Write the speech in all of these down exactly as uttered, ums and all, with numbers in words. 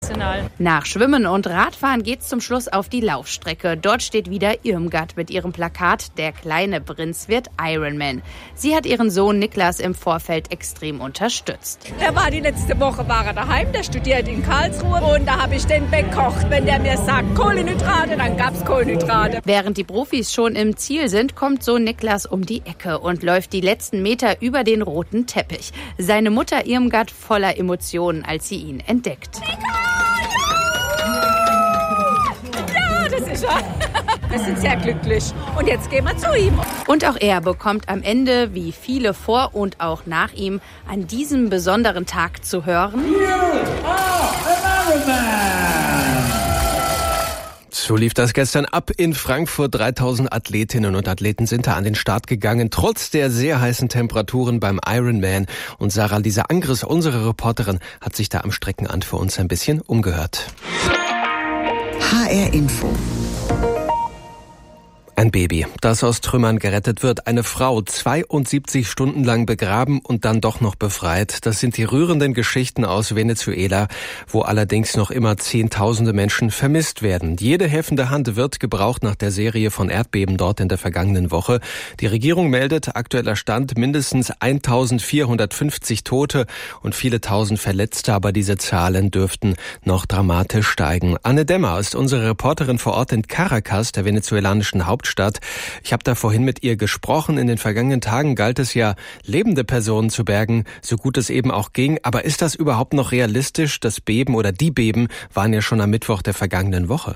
emotional. Nach Schwimmen und Radfahren geht's zum Schluss auf die Laufstrecke. Dort steht wieder Irmgard mit ihrem Plakat „Der kleine Prinz wird Ironman". Sie hat ihren Sohn Niklas im Vorfeld extrem unterstützt. Er war die letzte Woche war er daheim, der studiert in Karlsruhe und da habe ich den bekocht. Wenn der mir sagt Kohlenhydrate, dann gab's Kohlenhydrate. Während die Profis schon im Ziel sind, kommt Sohn Niklas um die Ecke und läuft die letzten Meter über den roten Teppich. Seine Mutter Irmgard voller Emotionen, als sie ihn entdeckt. Ja, das ist er. Wir sind sehr glücklich. Und jetzt gehen wir zu ihm. Und auch er bekommt am Ende, wie viele vor und auch nach ihm, an diesem besonderen Tag zu hören: So lief das gestern ab in Frankfurt. dreitausend Athletinnen und Athleten sind da an den Start gegangen, trotz der sehr heißen Temperaturen beim Ironman. Und Sarah-Lisa Angres, unsere Reporterin, hat sich da am Streckenrand für uns ein bisschen umgehört. H R Info. Ein Baby, das aus Trümmern gerettet wird. Eine Frau, zweiundsiebzig Stunden lang begraben und dann doch noch befreit. Das sind die rührenden Geschichten aus Venezuela, wo allerdings noch immer Zehntausende Menschen vermisst werden. Jede helfende Hand wird gebraucht nach der Serie von Erdbeben dort in der vergangenen Woche. Die Regierung meldet, aktueller Stand, mindestens eintausendvierhundertfünfzig Tote und viele tausend Verletzte. Aber diese Zahlen dürften noch dramatisch steigen. Anne Demmer ist unsere Reporterin vor Ort in Caracas, der venezuelanischen Hauptstadt. Ich habe da vorhin mit ihr gesprochen. In den vergangenen Tagen galt es ja, lebende Personen zu bergen, so gut es eben auch ging. Aber ist das überhaupt noch realistisch? Das Beben oder die Beben waren ja schon am Mittwoch der vergangenen Woche.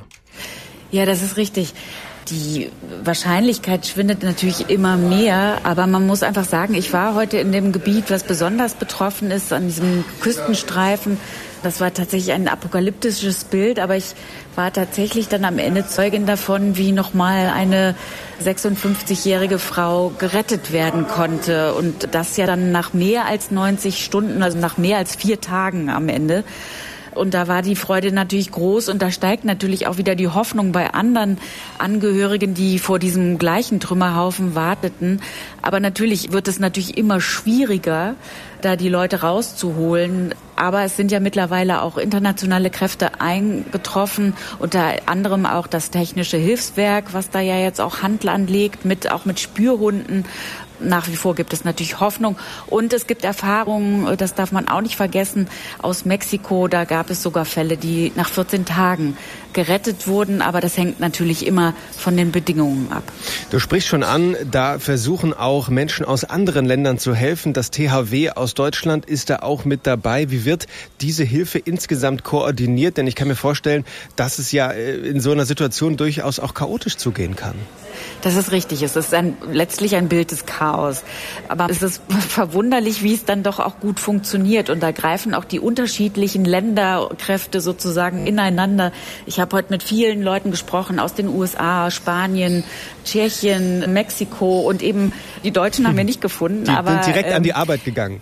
Ja, das ist richtig. Die Wahrscheinlichkeit schwindet natürlich immer mehr, aber man muss einfach sagen, ich war heute in dem Gebiet, was besonders betroffen ist, an diesem Küstenstreifen. Das war tatsächlich ein apokalyptisches Bild, aber ich war tatsächlich dann am Ende Zeugin davon, wie nochmal eine sechsundfünfzigjährige Frau gerettet werden konnte. Und das ja dann nach mehr als neunzig Stunden, also nach mehr als vier Tagen am Ende. Und da war die Freude natürlich groß und da steigt natürlich auch wieder die Hoffnung bei anderen Angehörigen, die vor diesem gleichen Trümmerhaufen warteten. Aber natürlich wird es natürlich immer schwieriger, da die Leute rauszuholen. Aber es sind ja mittlerweile auch internationale Kräfte eingetroffen, unter anderem auch das Technische Hilfswerk, was da ja jetzt auch Hand anlegt, mit, auch mit Spürhunden. Nach wie vor gibt es natürlich Hoffnung und es gibt Erfahrungen, das darf man auch nicht vergessen, aus Mexiko. Da gab es sogar Fälle, die nach vierzehn Tagen gerettet wurden, aber das hängt natürlich immer von den Bedingungen ab. Du sprichst schon an, da versuchen auch Menschen aus anderen Ländern zu helfen. Das T H W aus Deutschland ist da auch mit dabei. Wie wird diese Hilfe insgesamt koordiniert? Denn ich kann mir vorstellen, dass es ja in so einer Situation durchaus auch chaotisch zugehen kann. Das ist richtig. Es ist ein, letztlich ein Bild des Chaos. Aber es ist verwunderlich, wie es dann doch auch gut funktioniert. Und da greifen auch die unterschiedlichen Länderkräfte sozusagen ineinander. Ich habe heute mit vielen Leuten gesprochen aus den U S A, Spanien, Tschechien, Mexiko und eben die Deutschen haben wir nicht gefunden. Die aber sind direkt ähm, an die Arbeit gegangen.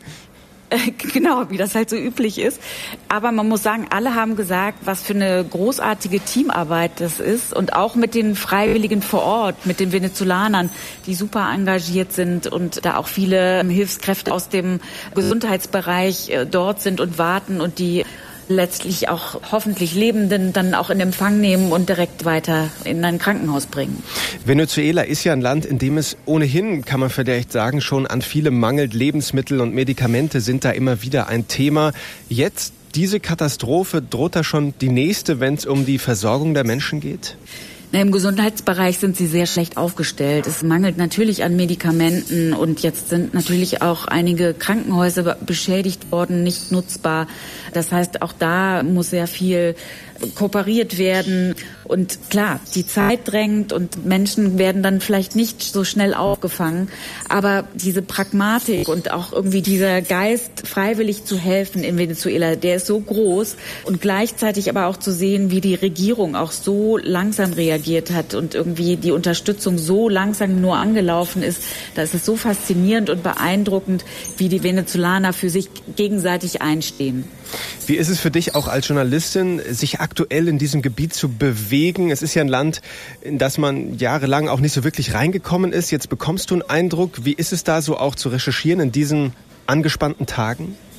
Genau, wie das halt so üblich ist. Aber man muss sagen, alle haben gesagt, was für eine großartige Teamarbeit das ist. Und auch mit den Freiwilligen vor Ort, mit den Venezolanern, die super engagiert sind und da auch viele Hilfskräfte aus dem Gesundheitsbereich dort sind und warten und die letztlich auch hoffentlich Lebenden dann auch in Empfang nehmen und direkt weiter in ein Krankenhaus bringen. Venezuela ist ja ein Land, in dem es ohnehin, kann man vielleicht sagen, schon an vielem mangelt. Lebensmittel und Medikamente sind da immer wieder ein Thema. Jetzt diese Katastrophe, droht da schon die nächste, wenn es um die Versorgung der Menschen geht? Im Gesundheitsbereich sind sie sehr schlecht aufgestellt. Es mangelt natürlich an Medikamenten und jetzt sind natürlich auch einige Krankenhäuser beschädigt worden, nicht nutzbar. Das heißt, auch da muss sehr viel kooperiert werden. Und klar, die Zeit drängt und Menschen werden dann vielleicht nicht so schnell aufgefangen. Aber diese Pragmatik und auch irgendwie dieser Geist, freiwillig zu helfen in Venezuela, der ist so groß. Und gleichzeitig aber auch zu sehen, wie die Regierung auch so langsam reagiert hat und irgendwie die Unterstützung so langsam nur angelaufen ist. Da ist es so faszinierend und beeindruckend, wie die Venezolaner für sich gegenseitig einstehen. Wie ist es für dich auch als Journalistin, sich aktuell in diesem Gebiet zu bewegen? Es ist ja ein Land, in das man jahrelang auch nicht so wirklich reingekommen ist. Jetzt bekommst du einen Eindruck. Wie ist es da so auch zu recherchieren in diesen angespannten Tagen?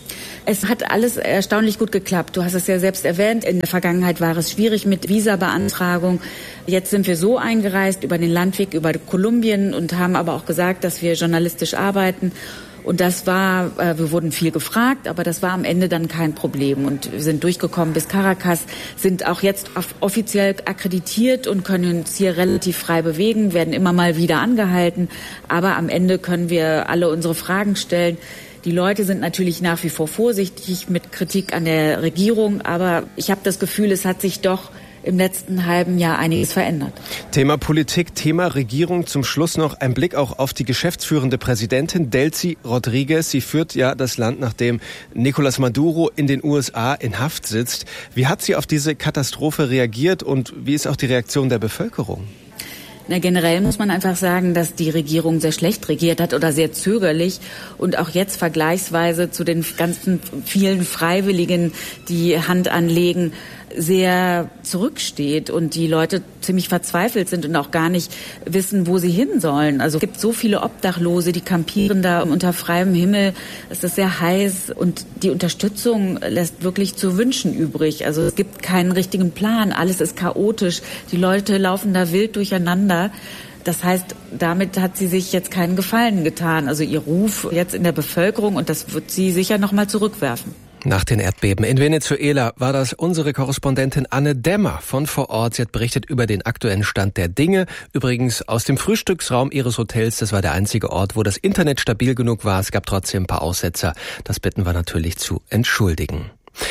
Es hat alles erstaunlich gut geklappt. Du hast es ja selbst erwähnt. In der Vergangenheit war es schwierig mit Visabeantragung. Jetzt sind wir so eingereist über den Landweg, über Kolumbien und haben aber auch gesagt, dass wir journalistisch arbeiten. Und das war, wir wurden viel gefragt, aber das war am Ende dann kein Problem. Und wir sind durchgekommen bis Caracas, sind auch jetzt offiziell akkreditiert und können uns hier relativ frei bewegen, werden immer mal wieder angehalten. Aber am Ende können wir alle unsere Fragen stellen. Die Leute sind natürlich nach wie vor vorsichtig mit Kritik an der Regierung, aber ich habe das Gefühl, es hat sich doch im letzten halben Jahr einiges verändert. Thema Politik, Thema Regierung. Zum Schluss noch ein Blick auch auf die geschäftsführende Präsidentin Delcy Rodriguez. Sie führt ja das Land, nachdem Nicolás Maduro in den U S A in Haft sitzt. Wie hat sie auf diese Katastrophe reagiert und wie ist auch die Reaktion der Bevölkerung? Na, generell muss man einfach sagen, dass die Regierung sehr schlecht regiert hat oder sehr zögerlich und auch jetzt vergleichsweise zu den ganzen vielen Freiwilligen, die Hand anlegen, sehr zurücksteht und die Leute ziemlich verzweifelt sind und auch gar nicht wissen, wo sie hin sollen. Also es gibt so viele Obdachlose, die campieren da unter freiem Himmel. Es ist sehr heiß und die Unterstützung lässt wirklich zu wünschen übrig. Also es gibt keinen richtigen Plan. Alles ist chaotisch. Die Leute laufen da wild durcheinander. Das heißt, damit hat sie sich jetzt keinen Gefallen getan. Also ihr Ruf jetzt in der Bevölkerung und das wird sie sicher noch mal zurückwerfen. Nach den Erdbeben in Venezuela war das unsere Korrespondentin Anne Dämmer von vor Ort. Sie hat berichtet über den aktuellen Stand der Dinge. Übrigens aus dem Frühstücksraum ihres Hotels. Das war der einzige Ort, wo das Internet stabil genug war. Es gab trotzdem ein paar Aussetzer. Das bitten wir natürlich zu entschuldigen.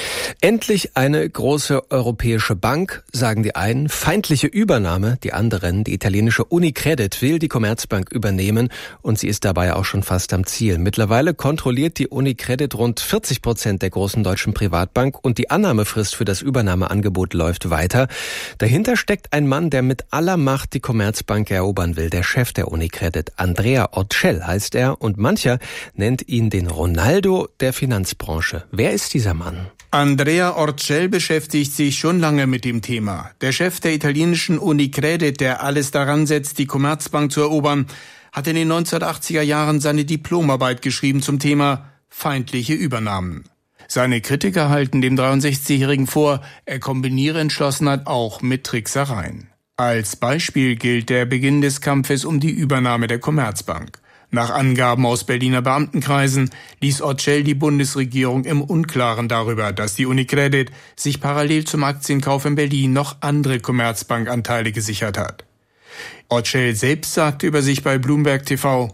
Endlich eine große europäische Bank, sagen die einen. Feindliche Übernahme, die anderen. Die italienische Unicredit will die Commerzbank übernehmen und sie ist dabei auch schon fast am Ziel. Mittlerweile kontrolliert die Unicredit rund vierzig Prozent der großen deutschen Privatbank und die Annahmefrist für das Übernahmeangebot läuft weiter. Dahinter steckt ein Mann, der mit aller Macht die Commerzbank erobern will. Der Chef der Unicredit, Andrea Orcel heißt er und mancher nennt ihn den Ronaldo der Finanzbranche. Wer ist dieser Mann? Andrea Orcel beschäftigt sich schon lange mit dem Thema. Der Chef der italienischen Unicredit, der alles daran setzt, die Commerzbank zu erobern, hat in den neunzehnhundertachtziger Jahren seine Diplomarbeit geschrieben zum Thema feindliche Übernahmen. Seine Kritiker halten dem dreiundsechzigjährigen vor, er kombiniere Entschlossenheit auch mit Tricksereien. Als Beispiel gilt der Beginn des Kampfes um die Übernahme der Commerzbank. Nach Angaben aus Berliner Beamtenkreisen ließ Orcel die Bundesregierung im Unklaren darüber, dass die Unicredit sich parallel zum Aktienkauf in Berlin noch andere Commerzbank-Anteile gesichert hat. Orcel selbst sagte über sich bei Bloomberg T V: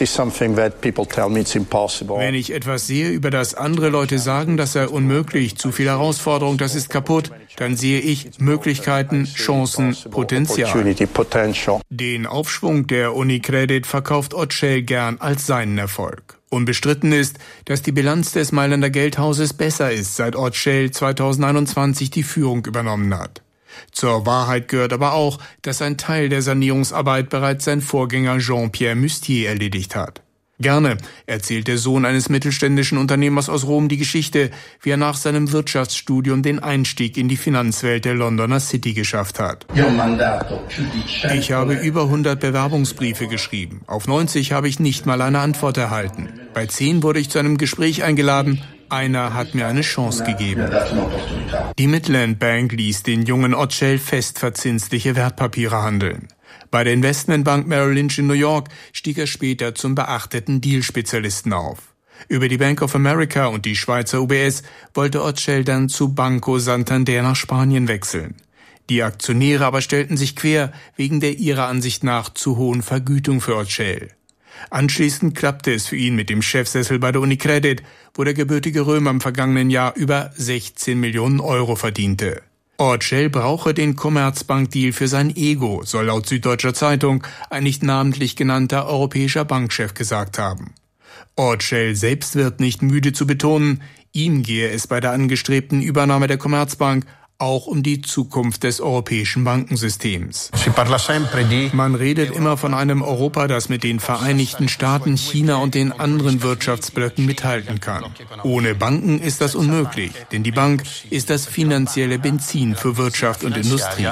Wenn ich etwas sehe, über das andere Leute sagen, das sei unmöglich, zu viel Herausforderung, das ist kaputt, dann sehe ich Möglichkeiten, Chancen, Potenzial. Den Aufschwung der Unicredit verkauft Orcel gern als seinen Erfolg. Unbestritten ist, dass die Bilanz des Mailänder Geldhauses besser ist, seit Orcel zweitausendeinundzwanzig die Führung übernommen hat. Zur Wahrheit gehört aber auch, dass ein Teil der Sanierungsarbeit bereits sein Vorgänger Jean-Pierre Mustier erledigt hat. Gerne erzählt der Sohn eines mittelständischen Unternehmers aus Rom die Geschichte, wie er nach seinem Wirtschaftsstudium den Einstieg in die Finanzwelt der Londoner City geschafft hat. Ich habe über hundert Bewerbungsbriefe geschrieben. Auf neunzig habe ich nicht mal eine Antwort erhalten. Bei zehn wurde ich zu einem Gespräch eingeladen. Einer hat mir eine Chance gegeben. Die Midland Bank ließ den jungen Orcel festverzinsliche Wertpapiere handeln. Bei der Investmentbank Merrill Lynch in New York stieg er später zum beachteten Dealspezialisten auf. Über die Bank of America und die Schweizer U B S wollte Orcel dann zu Banco Santander nach Spanien wechseln. Die Aktionäre aber stellten sich quer wegen der ihrer Ansicht nach zu hohen Vergütung für Orcel. Anschließend klappte es für ihn mit dem Chefsessel bei der Unicredit, wo der gebürtige Römer im vergangenen Jahr über sechzehn Millionen Euro verdiente. Orcel brauche den Commerzbank-Deal für sein Ego, soll laut Süddeutscher Zeitung ein nicht namentlich genannter europäischer Bankchef gesagt haben. Orcel selbst wird nicht müde zu betonen, ihm gehe es bei der angestrebten Übernahme der Commerzbank auch um die Zukunft des europäischen Bankensystems. Man redet immer von einem Europa, das mit den Vereinigten Staaten, China und den anderen Wirtschaftsblöcken mithalten kann. Ohne Banken ist das unmöglich, denn die Bank ist das finanzielle Benzin für Wirtschaft und Industrie.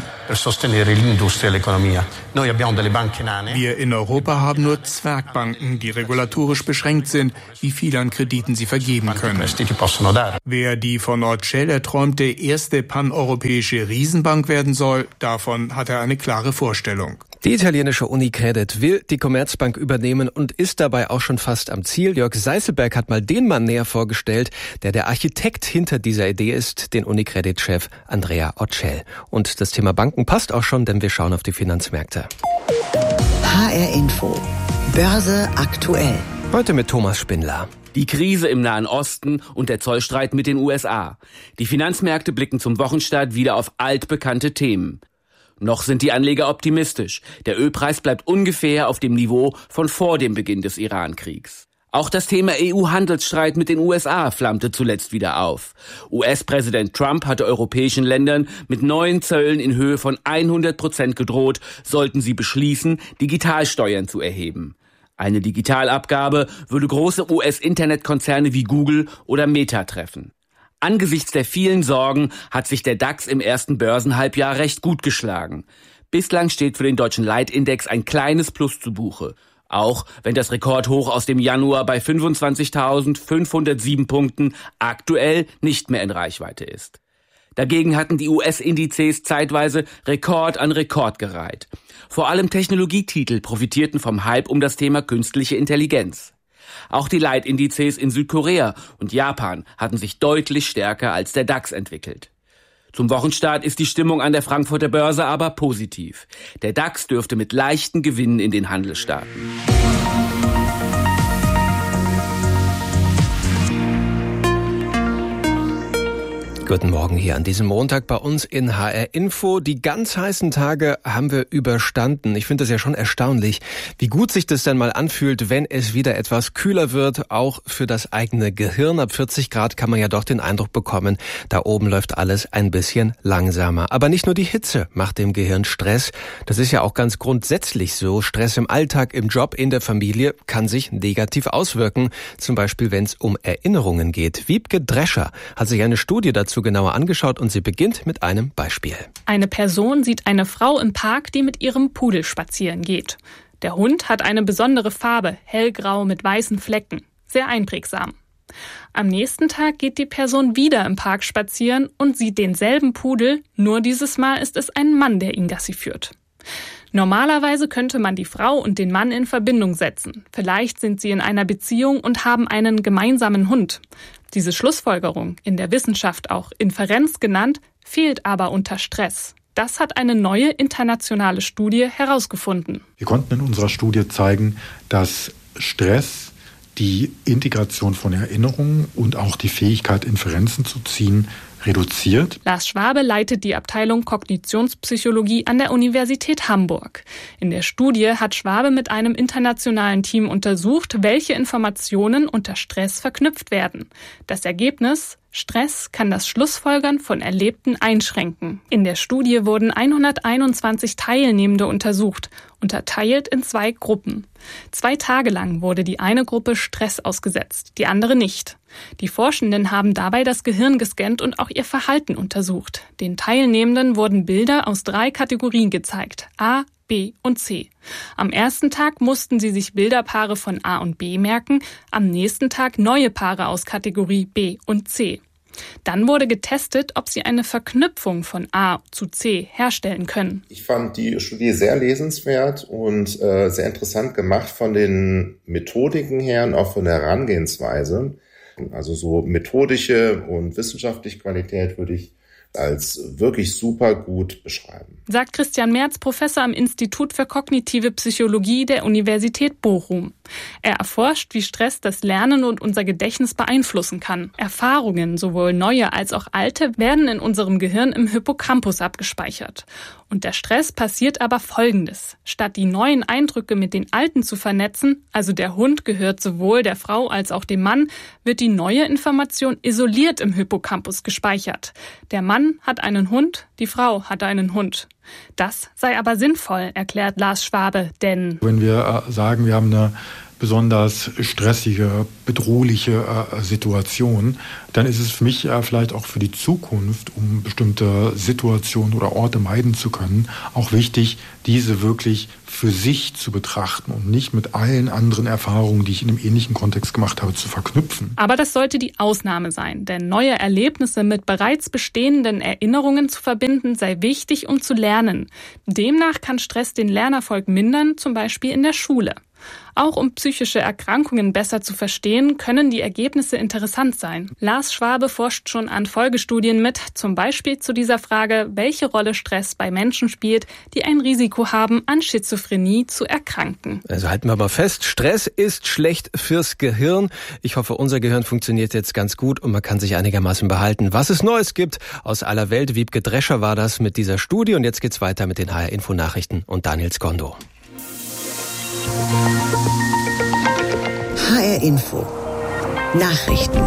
Wir in Europa haben nur Zwergbanken, die regulatorisch beschränkt sind, wie viel an Krediten sie vergeben können. Wer die von Orcel erträumte erste paneuropäische Riesenbank werden soll, davon hat er eine klare Vorstellung. Die italienische Unicredit will die Commerzbank übernehmen und ist dabei auch schon fast am Ziel. Jörg Seiselberg hat mal den Mann näher vorgestellt, der der Architekt hinter dieser Idee ist, den Unicredit-Chef Andrea Orcel. Und das Thema Banken passt auch schon, denn wir schauen auf die Finanzmärkte. H R Info. Börse aktuell. Heute mit Thomas Spindler. Die Krise im Nahen Osten und der Zollstreit mit den U S A. Die Finanzmärkte blicken zum Wochenstart wieder auf altbekannte Themen. Noch sind die Anleger optimistisch. Der Ölpreis bleibt ungefähr auf dem Niveau von vor dem Beginn des Iran-Kriegs. Auch das Thema E U-Handelsstreit mit den U S A flammte zuletzt wieder auf. U S-Präsident Trump hatte europäischen Ländern mit neuen Zöllen in Höhe von hundert Prozent gedroht, sollten sie beschließen, Digitalsteuern zu erheben. Eine Digitalabgabe würde große U S-Internetkonzerne wie Google oder Meta treffen. Angesichts der vielen Sorgen hat sich der DAX im ersten Börsenhalbjahr recht gut geschlagen. Bislang steht für den deutschen Leitindex ein kleines Plus zu Buche. Auch wenn das Rekordhoch aus dem Januar bei fünfundzwanzigtausendfünfhundertsieben Punkten aktuell nicht mehr in Reichweite ist. Dagegen hatten die U S-Indizes zeitweise Rekord an Rekord gereiht. Vor allem Technologietitel profitierten vom Hype um das Thema künstliche Intelligenz. Auch die Leitindizes in Südkorea und Japan hatten sich deutlich stärker als der DAX entwickelt. Zum Wochenstart ist die Stimmung an der Frankfurter Börse aber positiv. Der DAX dürfte mit leichten Gewinnen in den Handel starten. Guten Morgen hier an diesem Montag bei uns in H R Info. Die ganz heißen Tage haben wir überstanden. Ich finde das ja schon erstaunlich, wie gut sich das dann mal anfühlt, wenn es wieder etwas kühler wird, auch für das eigene Gehirn. Ab vierzig Grad kann man ja doch den Eindruck bekommen, da oben läuft alles ein bisschen langsamer. Aber nicht nur die Hitze macht dem Gehirn Stress. Das ist ja auch ganz grundsätzlich so. Stress im Alltag, im Job, in der Familie kann sich negativ auswirken. Zum Beispiel, wenn es um Erinnerungen geht. Wiebke Drescher hat sich eine Studie dazu genauer angeschaut und sie beginnt mit einem Beispiel. Eine Person sieht eine Frau im Park, die mit ihrem Pudel spazieren geht. Der Hund hat eine besondere Farbe, hellgrau mit weißen Flecken. Sehr einprägsam. Am nächsten Tag geht die Person wieder im Park spazieren und sieht denselben Pudel, nur dieses Mal ist es ein Mann, der ihn Gassi führt. Normalerweise könnte man die Frau und den Mann in Verbindung setzen. Vielleicht sind sie in einer Beziehung und haben einen gemeinsamen Hund. Diese Schlussfolgerung, in der Wissenschaft auch Inferenz genannt, fehlt aber unter Stress. Das hat eine neue internationale Studie herausgefunden. Wir konnten in unserer Studie zeigen, dass Stress die Integration von Erinnerungen und auch die Fähigkeit, Inferenzen zu ziehen, reduziert. Lars Schwabe leitet die Abteilung Kognitionspsychologie an der Universität Hamburg. In der Studie hat Schwabe mit einem internationalen Team untersucht, welche Informationen unter Stress verknüpft werden. Das Ergebnis: Stress kann das Schlussfolgern von Erlebten einschränken. In der Studie wurden hunderteinundzwanzig Teilnehmende untersucht, unterteilt in zwei Gruppen. Zwei Tage lang wurde die eine Gruppe Stress ausgesetzt, die andere nicht. Die Forschenden haben dabei das Gehirn gescannt und auch ihr Verhalten untersucht. Den Teilnehmenden wurden Bilder aus drei Kategorien gezeigt: A, B und C. Am ersten Tag mussten sie sich Bilderpaare von A und B merken, am nächsten Tag neue Paare aus Kategorie B und C. Dann wurde getestet, ob sie eine Verknüpfung von A zu C herstellen können. Ich fand die Studie sehr lesenswert und äh, sehr interessant gemacht von den Methodiken her und auch von der Herangehensweise. Also so methodische und wissenschaftliche Qualität würde ich als wirklich super gut beschreiben. Sagt Christian Merz, Professor am Institut für kognitive Psychologie der Universität Bochum. Er erforscht, wie Stress das Lernen und unser Gedächtnis beeinflussen kann. Erfahrungen, sowohl neue als auch alte, werden in unserem Gehirn im Hippocampus abgespeichert. Und der Stress passiert aber Folgendes. Statt die neuen Eindrücke mit den alten zu vernetzen, also der Hund gehört sowohl der Frau als auch dem Mann, wird die neue Information isoliert im Hippocampus gespeichert. Der Mann Mann hat einen Hund, die Frau hat einen Hund. Das sei aber sinnvoll, erklärt Lars Schwabe, denn wenn wir sagen, wir haben eine besonders stressige, bedrohliche äh, Situation, dann ist es für mich äh, vielleicht auch für die Zukunft, um bestimmte Situationen oder Orte meiden zu können, auch wichtig, diese wirklich für sich zu betrachten und nicht mit allen anderen Erfahrungen, die ich in einem ähnlichen Kontext gemacht habe, zu verknüpfen. Aber das sollte die Ausnahme sein, denn neue Erlebnisse mit bereits bestehenden Erinnerungen zu verbinden, sei wichtig, um zu lernen. Demnach kann Stress den Lernerfolg mindern, zum Beispiel in der Schule. Auch um psychische Erkrankungen besser zu verstehen, können die Ergebnisse interessant sein. Lars Schwabe forscht schon an Folgestudien mit, zum Beispiel zu dieser Frage, welche Rolle Stress bei Menschen spielt, die ein Risiko haben, an Schizophrenie zu erkranken. Also halten wir mal fest, Stress ist schlecht fürs Gehirn. Ich hoffe, unser Gehirn funktioniert jetzt ganz gut und man kann sich einigermaßen behalten. Was es Neues gibt aus aller Welt, Wiebke Drescher war das mit dieser Studie und jetzt geht's weiter mit den H R-Info-Nachrichten und Daniel Skondo. H R Info Nachrichten.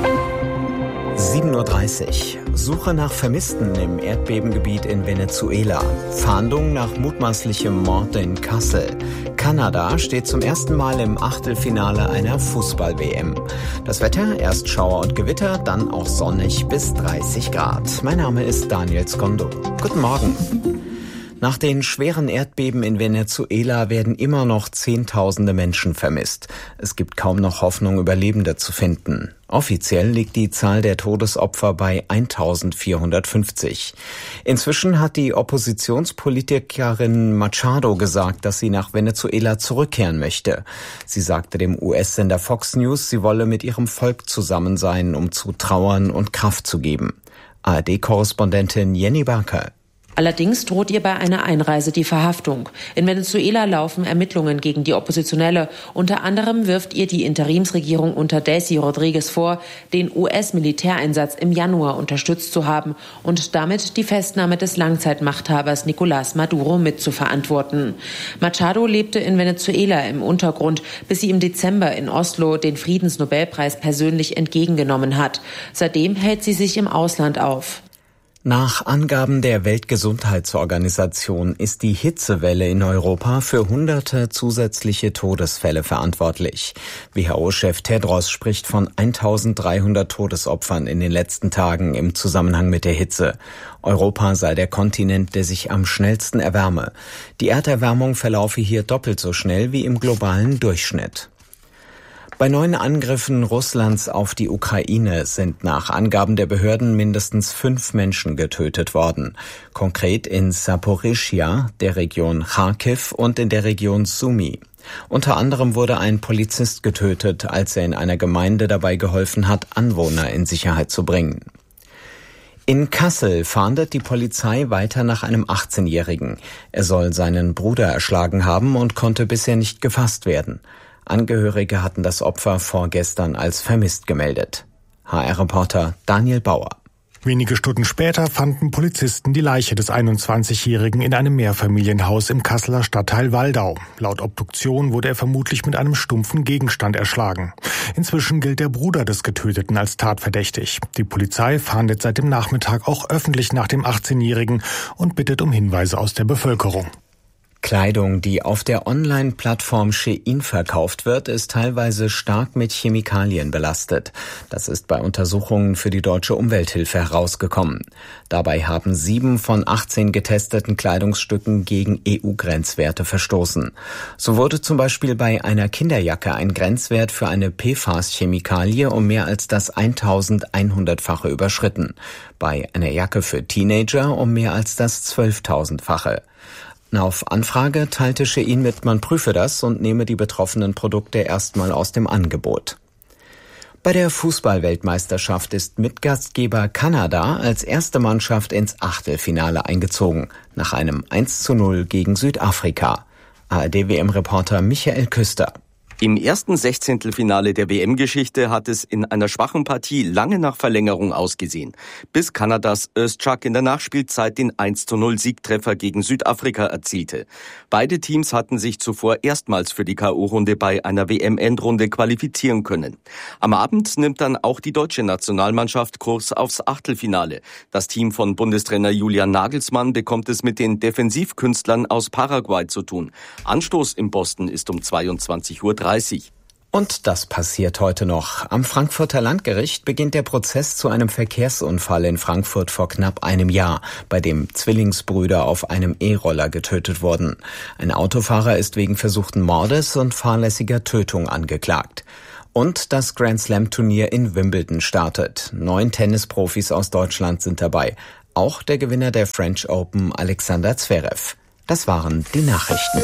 sieben Uhr dreißig. Suche nach Vermissten im Erdbebengebiet in Venezuela. Fahndung nach mutmaßlichem Mord in Kassel. Kanada steht zum ersten Mal im Achtelfinale einer Fußball-W M. Das Wetter, erst Schauer und Gewitter, dann auch sonnig bis dreißig Grad. Mein Name ist Daniel Skondo. Guten Morgen. Nach den schweren Erdbeben in Venezuela werden immer noch Zehntausende Menschen vermisst. Es gibt kaum noch Hoffnung, Überlebende zu finden. Offiziell liegt die Zahl der Todesopfer bei eintausendvierhundertfünfzig. Inzwischen hat die Oppositionspolitikerin Machado gesagt, dass sie nach Venezuela zurückkehren möchte. Sie sagte dem U S-Sender Fox News, sie wolle mit ihrem Volk zusammen sein, um zu trauern und Kraft zu geben. A R D-Korrespondentin Jenny Barker. Allerdings droht ihr bei einer Einreise die Verhaftung. In Venezuela laufen Ermittlungen gegen die Oppositionelle. Unter anderem wirft ihr die Interimsregierung unter Delcy Rodriguez vor, den U S-Militäreinsatz im Januar unterstützt zu haben und damit die Festnahme des Langzeitmachthabers Nicolás Maduro mitzuverantworten. Machado lebte in Venezuela im Untergrund, bis sie im Dezember in Oslo den Friedensnobelpreis persönlich entgegengenommen hat. Seitdem hält sie sich im Ausland auf. Nach Angaben der Weltgesundheitsorganisation ist die Hitzewelle in Europa für hunderte zusätzliche Todesfälle verantwortlich. W H O-Chef Tedros spricht von eintausenddreihundert Todesopfern in den letzten Tagen im Zusammenhang mit der Hitze. Europa sei der Kontinent, der sich am schnellsten erwärme. Die Erderwärmung verlaufe hier doppelt so schnell wie im globalen Durchschnitt. Bei neuen Angriffen Russlands auf die Ukraine sind nach Angaben der Behörden mindestens fünf Menschen getötet worden. Konkret in Saporischschja, der Region Charkiw und in der Region Sumy. Unter anderem wurde ein Polizist getötet, als er in einer Gemeinde dabei geholfen hat, Anwohner in Sicherheit zu bringen. In Kassel fahndet die Polizei weiter nach einem achtzehnjährigen. Er soll seinen Bruder erschlagen haben und konnte bisher nicht gefasst werden. Angehörige hatten das Opfer vorgestern als vermisst gemeldet. H R-Reporter Daniel Bauer. Wenige Stunden später fanden Polizisten die Leiche des einundzwanzigjährigen in einem Mehrfamilienhaus im Kasseler Stadtteil Waldau. Laut Obduktion wurde er vermutlich mit einem stumpfen Gegenstand erschlagen. Inzwischen gilt der Bruder des Getöteten als tatverdächtig. Die Polizei fahndet seit dem Nachmittag auch öffentlich nach dem achtzehnjährigen und bittet um Hinweise aus der Bevölkerung. Kleidung, die auf der Online-Plattform Shein verkauft wird, ist teilweise stark mit Chemikalien belastet. Das ist bei Untersuchungen für die Deutsche Umwelthilfe herausgekommen. Dabei haben sieben von achtzehn getesteten Kleidungsstücken gegen E U-Grenzwerte verstoßen. So wurde zum Beispiel bei einer Kinderjacke ein Grenzwert für eine P F A S-Chemikalie um mehr als das eintausendeinhundertfache überschritten. Bei einer Jacke für Teenager um mehr als das zwölftausendfache. Auf Anfrage teilte Shein mit, man prüfe das und nehme die betroffenen Produkte erstmal aus dem Angebot. Bei der Fußball-Weltmeisterschaft ist Mitgastgeber Kanada als erste Mannschaft ins Achtelfinale eingezogen, nach einem eins zu null gegen Südafrika. A R D-W M-Reporter Michael Küster. Im ersten Sechzehntelfinale der W M-Geschichte hat es in einer schwachen Partie lange nach Verlängerung ausgesehen, bis Kanadas Özçak in der Nachspielzeit den eins zu null Siegtreffer gegen Südafrika erzielte. Beide Teams hatten sich zuvor erstmals für die K O-Runde bei einer W M-Endrunde qualifizieren können. Am Abend nimmt dann auch die deutsche Nationalmannschaft Kurs aufs Achtelfinale. Das Team von Bundestrainer Julian Nagelsmann bekommt es mit den Defensivkünstlern aus Paraguay zu tun. Anstoß in Boston ist um zweiundzwanzig Uhr dreißig. Und das passiert heute noch. Am Frankfurter Landgericht beginnt der Prozess zu einem Verkehrsunfall in Frankfurt vor knapp einem Jahr, bei dem Zwillingsbrüder auf einem E-Roller getötet wurden. Ein Autofahrer ist wegen versuchten Mordes und fahrlässiger Tötung angeklagt. Und das Grand-Slam-Turnier in Wimbledon startet. Neun Tennisprofis aus Deutschland sind dabei. Auch der Gewinner der French Open, Alexander Zverev. Das waren die Nachrichten.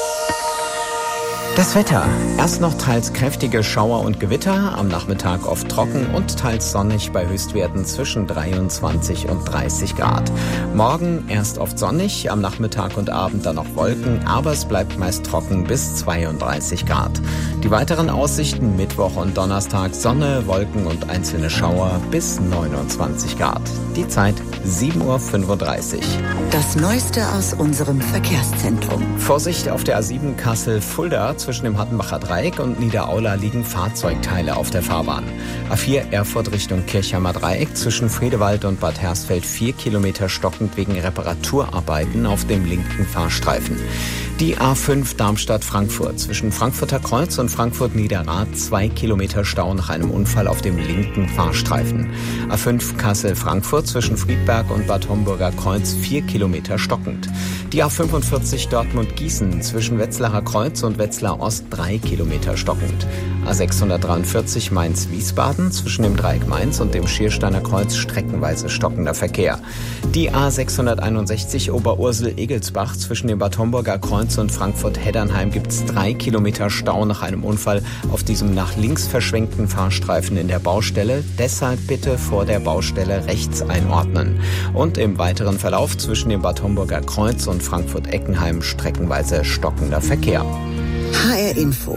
Das Wetter. Erst noch teils kräftige Schauer und Gewitter, am Nachmittag oft trocken und teils sonnig bei Höchstwerten zwischen dreiundzwanzig und dreißig Grad. Morgen erst oft sonnig, am Nachmittag und Abend dann noch Wolken, aber es bleibt meist trocken bis zweiunddreißig Grad. Die weiteren Aussichten Mittwoch und Donnerstag Sonne, Wolken und einzelne Schauer bis neunundzwanzig Grad. Die Zeit sieben Uhr fünfunddreißig. Das Neueste aus unserem Verkehrszentrum. Vorsicht auf der A sieben Kassel-Fulda. Zwischen dem Hattenbacher Dreieck und Niederaula liegen Fahrzeugteile auf der Fahrbahn. A vier Erfurt Richtung Kirchheimer Dreieck zwischen Friedewald und Bad Hersfeld vier Kilometer stockend wegen Reparaturarbeiten auf dem linken Fahrstreifen. Die A fünf Darmstadt-Frankfurt zwischen Frankfurter Kreuz und Frankfurt-Niederrad zwei Kilometer Stau nach einem Unfall auf dem linken Fahrstreifen. A fünf Kassel-Frankfurt zwischen Friedberg und Bad Homburger Kreuz vier Kilometer stockend. Die A fünfundvierzig Dortmund-Gießen zwischen Wetzlarer Kreuz und Wetzlar Ost drei Kilometer stockend. A sechshundertdreiundvierzig Mainz-Wiesbaden zwischen dem Dreieck Mainz und dem Schiersteiner Kreuz streckenweise stockender Verkehr. Die A sechshunderteinundsechzig Oberursel-Egelsbach zwischen dem Bad Homburger Kreuz und Frankfurt-Heddernheim gibt es drei Kilometer Stau nach einem Unfall auf diesem nach links verschwenkten Fahrstreifen in der Baustelle. Deshalb bitte vor der Baustelle rechts einordnen. Und im weiteren Verlauf zwischen dem Bad Homburger Kreuz und Frankfurt-Eckenheim streckenweise stockender Verkehr. H R Info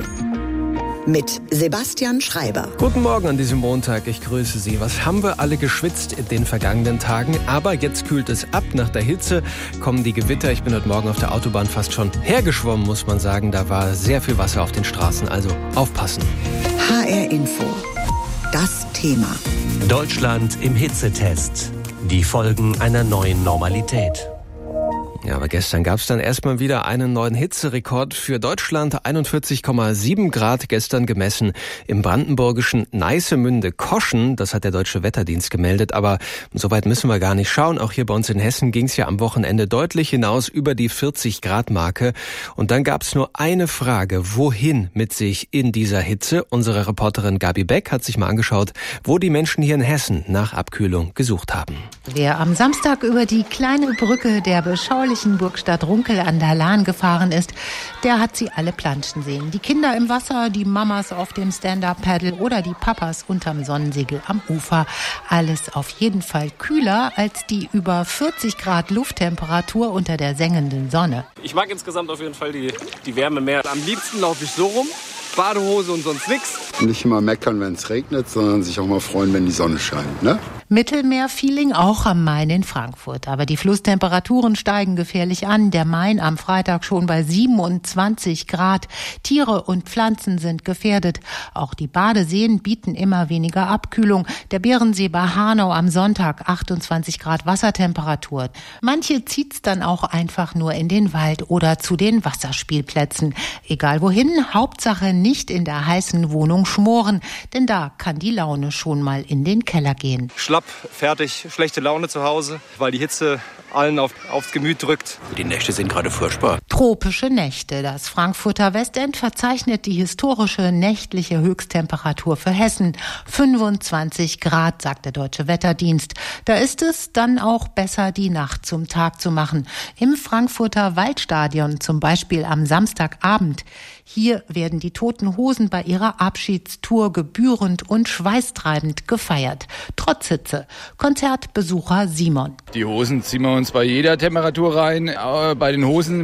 mit Sebastian Schreiber. Guten Morgen an diesem Montag, ich grüße Sie. Was haben wir alle geschwitzt in den vergangenen Tagen? Aber jetzt kühlt es ab, nach der Hitze kommen die Gewitter. Ich bin heute Morgen auf der Autobahn fast schon hergeschwommen, muss man sagen. Da war sehr viel Wasser auf den Straßen, also aufpassen. H R Info, das Thema. Deutschland im Hitzetest. Die Folgen einer neuen Normalität. Ja, aber gestern gab es dann erstmal wieder einen neuen Hitzerekord für Deutschland. einundvierzig Komma sieben Grad gestern gemessen im brandenburgischen Neissemünde-Koschen. Das hat der Deutsche Wetterdienst gemeldet. Aber so weit müssen wir gar nicht schauen. Auch hier bei uns in Hessen ging es ja am Wochenende deutlich hinaus über die vierzig Grad Marke. Und dann gab es nur eine Frage. Wohin mit sich in dieser Hitze? Unsere Reporterin Gabi Beck hat sich mal angeschaut, wo die Menschen hier in Hessen nach Abkühlung gesucht haben. Wer am Samstag über die kleine Brücke der beschaulichen Burgstadt Runkel an der Lahn gefahren ist, der hat sie alle planschen sehen. Die Kinder im Wasser, die Mamas auf dem Stand-Up-Paddle oder die Papas unterm Sonnensegel am Ufer. Alles auf jeden Fall kühler als die über vierzig Grad Lufttemperatur unter der sengenden Sonne. Ich mag insgesamt auf jeden Fall die, die Wärme mehr. Am liebsten laufe ich so rum, Badehose und sonst nichts. Nicht immer meckern, wenn es regnet, sondern sich auch mal freuen, wenn die Sonne scheint, ne? Mittelmeer-Feeling auch am Main in Frankfurt. Aber die Flusstemperaturen steigen gefährlich an. Der Main am Freitag schon bei siebenundzwanzig Grad. Tiere und Pflanzen sind gefährdet. Auch die Badeseen bieten immer weniger Abkühlung. Der Bärensee bei Hanau am Sonntag achtundzwanzig Grad Wassertemperatur. Manche zieht's dann auch einfach nur in den Wald oder zu den Wasserspielplätzen. Egal wohin, Hauptsache nicht in der heißen Wohnung schmoren. Denn da kann die Laune schon mal in den Keller gehen. Schlapp, fertig, schlechte Laune zu Hause, weil die Hitze allen auf, aufs Gemüt drückt. Die Nächte sind gerade furchtbar. Tropische Nächte. Das Frankfurter Westend verzeichnet die historische nächtliche Höchsttemperatur für Hessen. fünfundzwanzig Grad, sagt der Deutsche Wetterdienst. Da ist es dann auch besser, die Nacht zum Tag zu machen. Im Frankfurter Waldstadion zum Beispiel am Samstagabend. Hier werden die Toten Hosen bei ihrer Abschiedstour gebührend und schweißtreibend gefeiert. Trotz Hitze. Konzertbesucher Simon. Die Hosen ziehen wir uns bei jeder Temperatur rein. Aber bei den Hosen ist es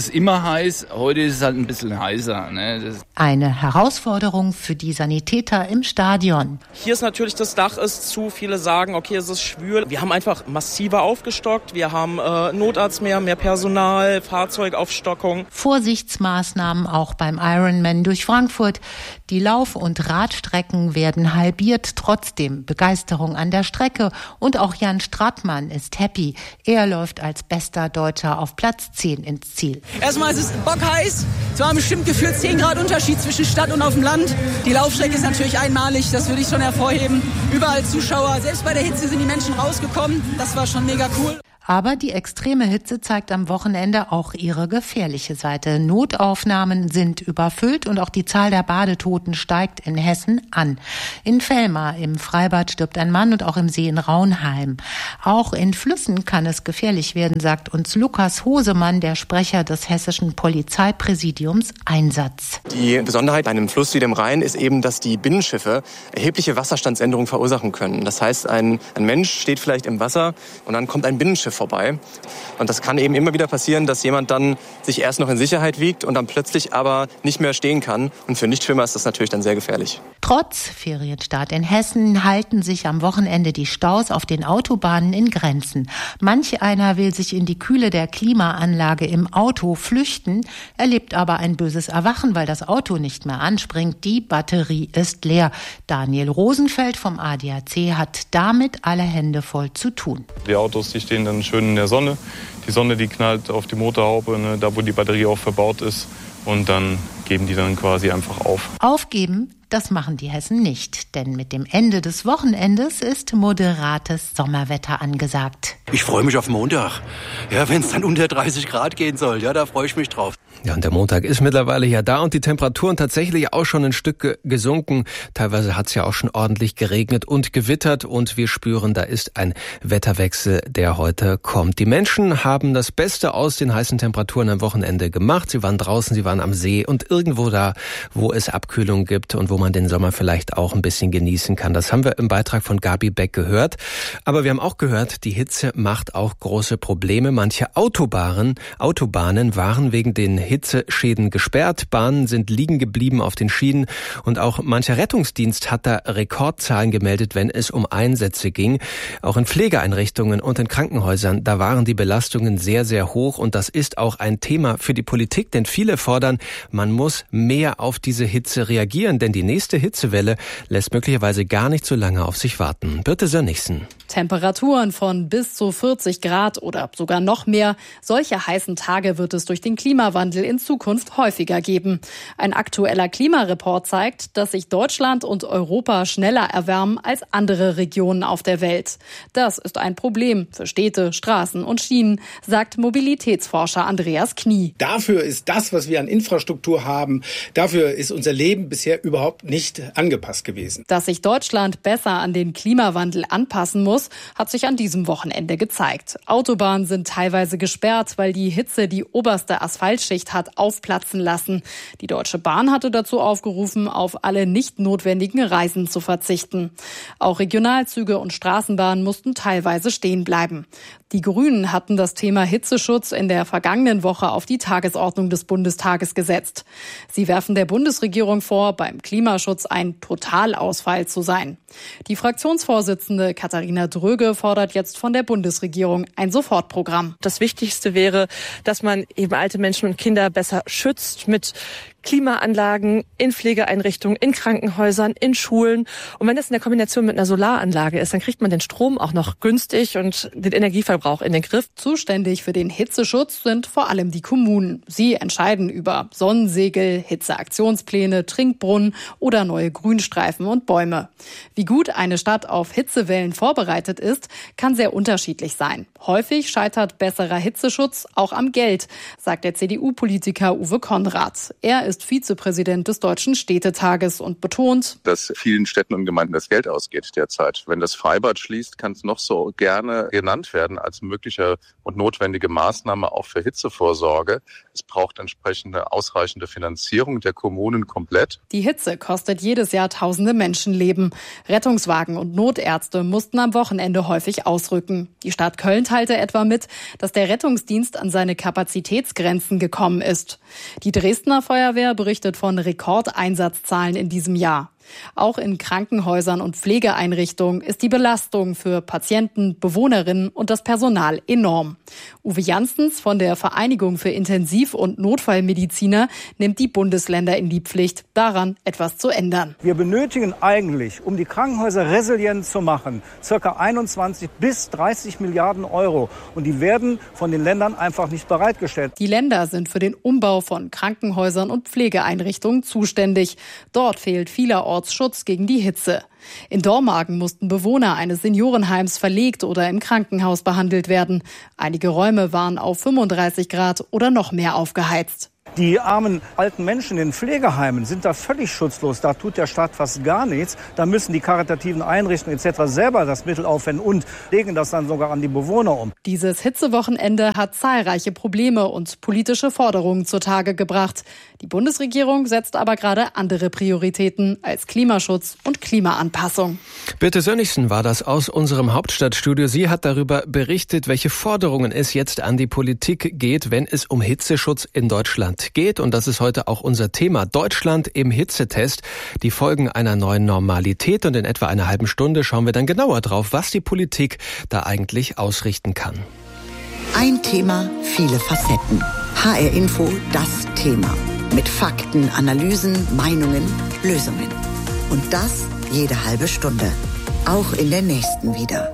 immer heiß, heute ist es halt ein bisschen heißer. Ne? Das Eine Herausforderung für die Sanitäter im Stadion. Hier ist natürlich, das Dach ist zu, viele sagen, okay, es ist schwül. Wir haben einfach massiver aufgestockt, wir haben äh, Notarzt mehr, mehr Personal, Fahrzeugaufstockung. Vorsichtsmaßnahmen auch beim Ironman durch Frankfurt. Die Lauf- und Radstrecken werden halbiert, trotzdem Begeisterung an der Strecke. Und auch Jan Stratmann ist happy. Er läuft als bester Deutscher auf Platz zehn ins Ziel. Erstmal ist es bockheiß. Es waren bestimmt gefühlt zehn Grad Unterschied zwischen Stadt und auf dem Land. Die Laufstrecke ist natürlich einmalig, das würde ich schon hervorheben. Überall Zuschauer, selbst bei der Hitze sind die Menschen rausgekommen. Das war schon mega cool. Aber die extreme Hitze zeigt am Wochenende auch ihre gefährliche Seite. Notaufnahmen sind überfüllt und auch die Zahl der Badetoten steigt in Hessen an. In Vellmar im Freibad stirbt ein Mann und auch im See in Raunheim. Auch in Flüssen kann es gefährlich werden, sagt uns Lukas Hosemann, der Sprecher des hessischen Polizeipräsidiums Einsatz. Die Besonderheit bei einem Fluss wie dem Rhein ist eben, dass die Binnenschiffe erhebliche Wasserstandsänderungen verursachen können. Das heißt, ein, ein Mensch steht vielleicht im Wasser und dann kommt ein Binnenschiff vorbei. Und das kann eben immer wieder passieren, dass jemand dann sich erst noch in Sicherheit wiegt und dann plötzlich aber nicht mehr stehen kann. Und für Nichtschwimmer ist das natürlich dann sehr gefährlich. Trotz Ferienstart in Hessen halten sich am Wochenende die Staus auf den Autobahnen in Grenzen. Manch einer will sich in die Kühle der Klimaanlage im Auto flüchten, erlebt aber ein böses Erwachen, weil das Auto nicht mehr anspringt. Die Batterie ist leer. Daniel Rosenfeld vom A D A C hat damit alle Hände voll zu tun. Die Autos, die stehen dann schön in der Sonne. Die Sonne, die knallt auf die Motorhaube, ne, da wo die Batterie auch verbaut ist. Und dann geben die dann quasi einfach auf. Aufgeben, das machen die Hessen nicht. Denn mit dem Ende des Wochenendes ist moderates Sommerwetter angesagt. Ich freue mich auf Montag. Ja, wenn es dann unter dreißig Grad gehen soll, ja, da freue ich mich drauf. Ja, und der Montag ist mittlerweile ja da und die Temperaturen tatsächlich auch schon ein Stück gesunken. Teilweise hat es ja auch schon ordentlich geregnet und gewittert und wir spüren, da ist ein Wetterwechsel, der heute kommt. Die Menschen haben das Beste aus den heißen Temperaturen am Wochenende gemacht. Sie waren draußen, sie waren am See und irgendwo da, wo es Abkühlung gibt und wo man den Sommer vielleicht auch ein bisschen genießen kann. Das haben wir im Beitrag von Gabi Beck gehört. Aber wir haben auch gehört, die Hitze macht auch große Probleme. Manche Autobahnen, Autobahnen waren wegen den Hitzeschäden gesperrt. Bahnen sind liegen geblieben auf den Schienen und auch mancher Rettungsdienst hat da Rekordzahlen gemeldet, wenn es um Einsätze ging. Auch in Pflegeeinrichtungen und in Krankenhäusern, da waren die Belastungen sehr, sehr hoch und das ist auch ein Thema für die Politik, denn viele fordern, man muss mehr auf diese Hitze reagieren, denn die nächste Hitzewelle lässt möglicherweise gar nicht so lange auf sich warten. Birte Sönnigsen. Temperaturen von bis zu vierzig Grad oder sogar noch mehr. Solche heißen Tage wird es durch den Klimawandel in Zukunft häufiger geben. Ein aktueller Klimareport zeigt, dass sich Deutschland und Europa schneller erwärmen als andere Regionen auf der Welt. Das ist ein Problem für Städte, Straßen und Schienen, sagt Mobilitätsforscher Andreas Knie. Dafür ist das, was wir an Infrastruktur haben, dafür ist unser Leben bisher überhaupt nicht angepasst gewesen. Dass sich Deutschland besser an den Klimawandel anpassen muss, hat sich an diesem Wochenende gezeigt. Autobahnen sind teilweise gesperrt, weil die Hitze die oberste Asphaltschicht hat aufplatzen lassen. Die Deutsche Bahn hatte dazu aufgerufen, auf alle nicht notwendigen Reisen zu verzichten. Auch Regionalzüge und Straßenbahnen mussten teilweise stehen bleiben. Die Grünen hatten das Thema Hitzeschutz in der vergangenen Woche auf die Tagesordnung des Bundestages gesetzt. Sie werfen der Bundesregierung vor, beim Klimaschutz ein Totalausfall zu sein. Die Fraktionsvorsitzende Katharina Dröge fordert jetzt von der Bundesregierung ein Sofortprogramm. Das Wichtigste wäre, dass man eben alte Menschen und Kinder besser schützt mit Klimaanlagen in Pflegeeinrichtungen, in Krankenhäusern, in Schulen. Und wenn das in der Kombination mit einer Solaranlage ist, dann kriegt man den Strom auch noch günstig und den Energieverbrauch in den Griff. Zuständig für den Hitzeschutz sind vor allem die Kommunen. Sie entscheiden über Sonnensegel, Hitzeaktionspläne, Trinkbrunnen oder neue Grünstreifen und Bäume. Wie gut eine Stadt auf Hitzewellen vorbereitet ist, kann sehr unterschiedlich sein. Häufig scheitert besserer Hitzeschutz auch am Geld, sagt der C D U-Politiker Uwe Konrad. Er ist Vizepräsident des Deutschen Städtetages und betont, dass vielen Städten und Gemeinden das Geld ausgeht derzeit. Wenn das Freibad schließt, kann es noch so gerne genannt werden als mögliche und notwendige Maßnahme auch für Hitzevorsorge. Es braucht entsprechende ausreichende Finanzierung der Kommunen komplett. Die Hitze kostet jedes Jahr tausende Menschenleben. Rettungswagen und Notärzte mussten am Wochenende häufig ausrücken. Die Stadt Köln teilte etwa mit, dass der Rettungsdienst an seine Kapazitätsgrenzen gekommen gekommen ist. Die Dresdner Feuerwehr berichtet von Rekordeinsatzzahlen in diesem Jahr. Auch in Krankenhäusern und Pflegeeinrichtungen ist die Belastung für Patienten, Bewohnerinnen und das Personal enorm. Uwe Janssens von der Vereinigung für Intensiv- und Notfallmediziner nimmt die Bundesländer in die Pflicht, daran etwas zu ändern. Wir benötigen eigentlich, um die Krankenhäuser resilient zu machen, ca. einundzwanzig bis dreißig Milliarden Euro. Und die werden von den Ländern einfach nicht bereitgestellt. Die Länder sind für den Umbau von Krankenhäusern und Pflegeeinrichtungen zuständig. Dort fehlt vielerorts Schutz gegen die Hitze. In Dormagen mussten Bewohner eines Seniorenheims verlegt oder im Krankenhaus behandelt werden. Einige Räume waren auf fünfunddreißig Grad oder noch mehr aufgeheizt. Die armen alten Menschen in Pflegeheimen sind da völlig schutzlos. Da tut der Staat fast gar nichts. Da müssen die karitativen Einrichtungen et cetera selber das Mittel aufwenden und legen das dann sogar an die Bewohner um. Dieses Hitzewochenende hat zahlreiche Probleme und politische Forderungen zutage gebracht. Die Bundesregierung setzt aber gerade andere Prioritäten als Klimaschutz und Klimaanpassung. Birte Sönnigsen war das aus unserem Hauptstadtstudio. Sie hat darüber berichtet, welche Forderungen es jetzt an die Politik geht, wenn es um Hitzeschutz in Deutschland geht. Und das ist heute auch unser Thema. Deutschland im Hitzetest. Die Folgen einer neuen Normalität. Und in etwa einer halben Stunde schauen wir dann genauer drauf, was die Politik da eigentlich ausrichten kann. Ein Thema, viele Facetten. H R Info, das Thema. Mit Fakten, Analysen, Meinungen, Lösungen. Und das jede halbe Stunde. Auch in der nächsten wieder.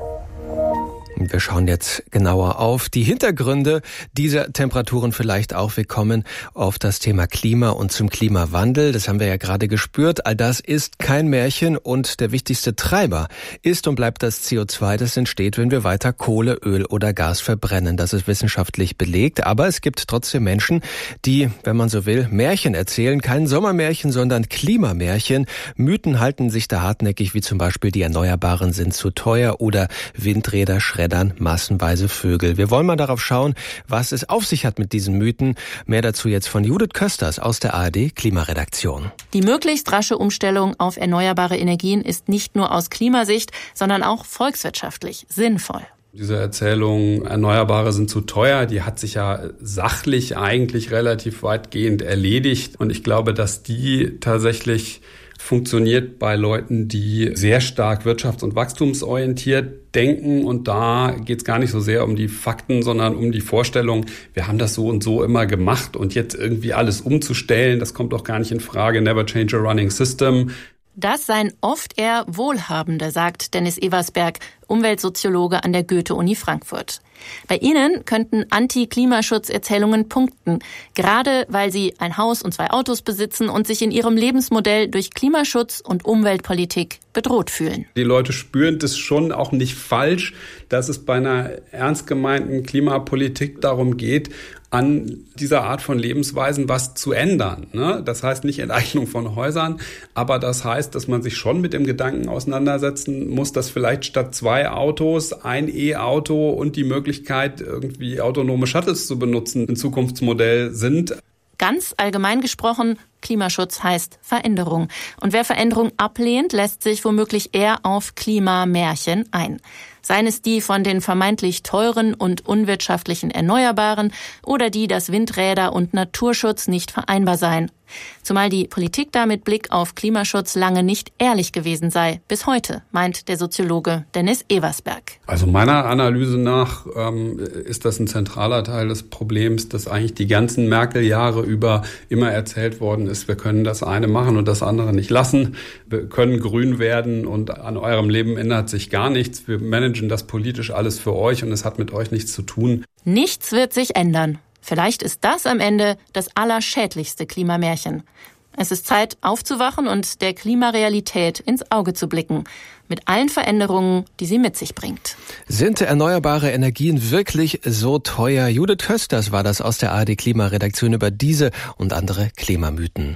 Wir schauen jetzt genauer auf die Hintergründe dieser Temperaturen, vielleicht auch. Wir kommen auf das Thema Klima und zum Klimawandel. Das haben wir ja gerade gespürt. All das ist kein Märchen und der wichtigste Treiber ist und bleibt das C O zwei, das entsteht, wenn wir weiter Kohle, Öl oder Gas verbrennen. Das ist wissenschaftlich belegt. Aber es gibt trotzdem Menschen, die, wenn man so will, Märchen erzählen. Kein Sommermärchen, sondern Klimamärchen. Mythen halten sich da hartnäckig, wie zum Beispiel die Erneuerbaren sind zu teuer oder Windräder schreddern massenweise Vögel. Wir wollen mal darauf schauen, was es auf sich hat mit diesen Mythen. Mehr dazu jetzt von Judith Kösters aus der A R D Klimaredaktion. Die möglichst rasche Umstellung auf erneuerbare Energien ist nicht nur aus Klimasicht, sondern auch volkswirtschaftlich sinnvoll. Diese Erzählung, Erneuerbare sind zu teuer, die hat sich ja sachlich eigentlich relativ weitgehend erledigt. Und ich glaube, dass die tatsächlich funktioniert bei Leuten, die sehr stark wirtschafts- und wachstumsorientiert denken. Und da geht es gar nicht so sehr um die Fakten, sondern um die Vorstellung, wir haben das so und so immer gemacht und jetzt irgendwie alles umzustellen, das kommt doch gar nicht in Frage. Never change a running system. Das seien oft eher Wohlhabende, sagt Dennis Eversberg, Umweltsoziologe an der Goethe-Uni Frankfurt. Bei ihnen könnten Anti-Klimaschutz-Erzählungen punkten, gerade weil sie ein Haus und zwei Autos besitzen und sich in ihrem Lebensmodell durch Klimaschutz und Umweltpolitik bedroht fühlen. Die Leute spüren das schon auch nicht falsch, dass es bei einer ernst gemeinten Klimapolitik darum geht, an dieser Art von Lebensweisen was zu ändern. Ne? Das heißt nicht Enteignung von Häusern, aber das heißt, dass man sich schon mit dem Gedanken auseinandersetzen muss, dass vielleicht statt zwei Autos ein E-Auto und die Möglichkeit, irgendwie autonome Shuttles zu benutzen, ein Zukunftsmodell sind. Ganz allgemein gesprochen, Klimaschutz heißt Veränderung. Und wer Veränderung ablehnt, lässt sich womöglich eher auf Klimamärchen ein. Seien es die von den vermeintlich teuren und unwirtschaftlichen Erneuerbaren oder die, dass Windräder und Naturschutz nicht vereinbar seien. Zumal die Politik da mit Blick auf Klimaschutz lange nicht ehrlich gewesen sei. Bis heute, meint der Soziologe Dennis Eversberg. Also meiner Analyse nach ähm, ist das ein zentraler Teil des Problems, dass eigentlich die ganzen Merkel-Jahre über immer erzählt worden ist, wir können das eine machen und das andere nicht lassen. Wir können grün werden und an eurem Leben ändert sich gar nichts. Wir managen das politisch alles für euch und es hat mit euch nichts zu tun. Nichts wird sich ändern. Vielleicht ist das am Ende das allerschädlichste Klimamärchen. Es ist Zeit, aufzuwachen und der Klimarealität ins Auge zu blicken. Mit allen Veränderungen, die sie mit sich bringt. Sind erneuerbare Energien wirklich so teuer? Judith Kösters war das aus der A R D Klimaredaktion über diese und andere Klimamythen.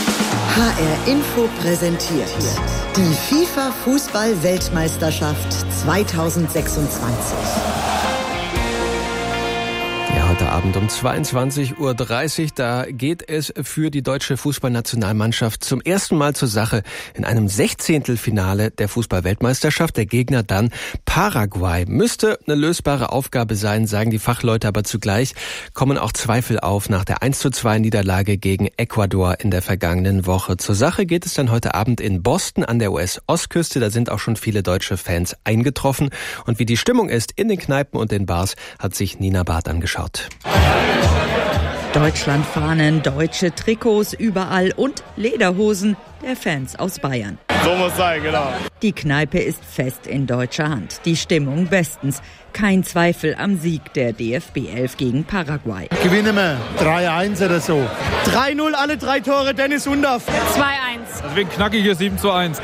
H R Info präsentiert die FIFA-Fußball-Weltmeisterschaft zweitausendsechsundzwanzig. Ja, heute Abend um zweiundzwanzig Uhr dreißig. Da geht es für die deutsche Fußballnationalmannschaft zum ersten Mal zur Sache in einem Sechzehntelfinale der Fußball-Weltmeisterschaft. Der Gegner dann Paraguay. Müsste eine lösbare Aufgabe sein, sagen die Fachleute, aber zugleich kommen auch Zweifel auf nach der eins zu zwei Niederlage gegen Ecuador in der vergangenen Woche. Zur Sache geht es dann heute Abend in Boston an der U S-Ostküste. Da sind auch schon viele deutsche Fans eingetroffen. Und wie die Stimmung ist in den Kneipen und den Bars, hat sich Nina Barth angeschaut. Deutschlandfahnen, deutsche Trikots überall und Lederhosen der Fans aus Bayern. So muss sein, genau. Die Kneipe ist fest in deutscher Hand. Die Stimmung bestens. Kein Zweifel am Sieg der D F B elf gegen Paraguay. Gewinnen wir drei eins oder so. drei null, alle drei Tore, Dennis Undaff. zwei eins. Das wird knackig hier, sieben zu eins.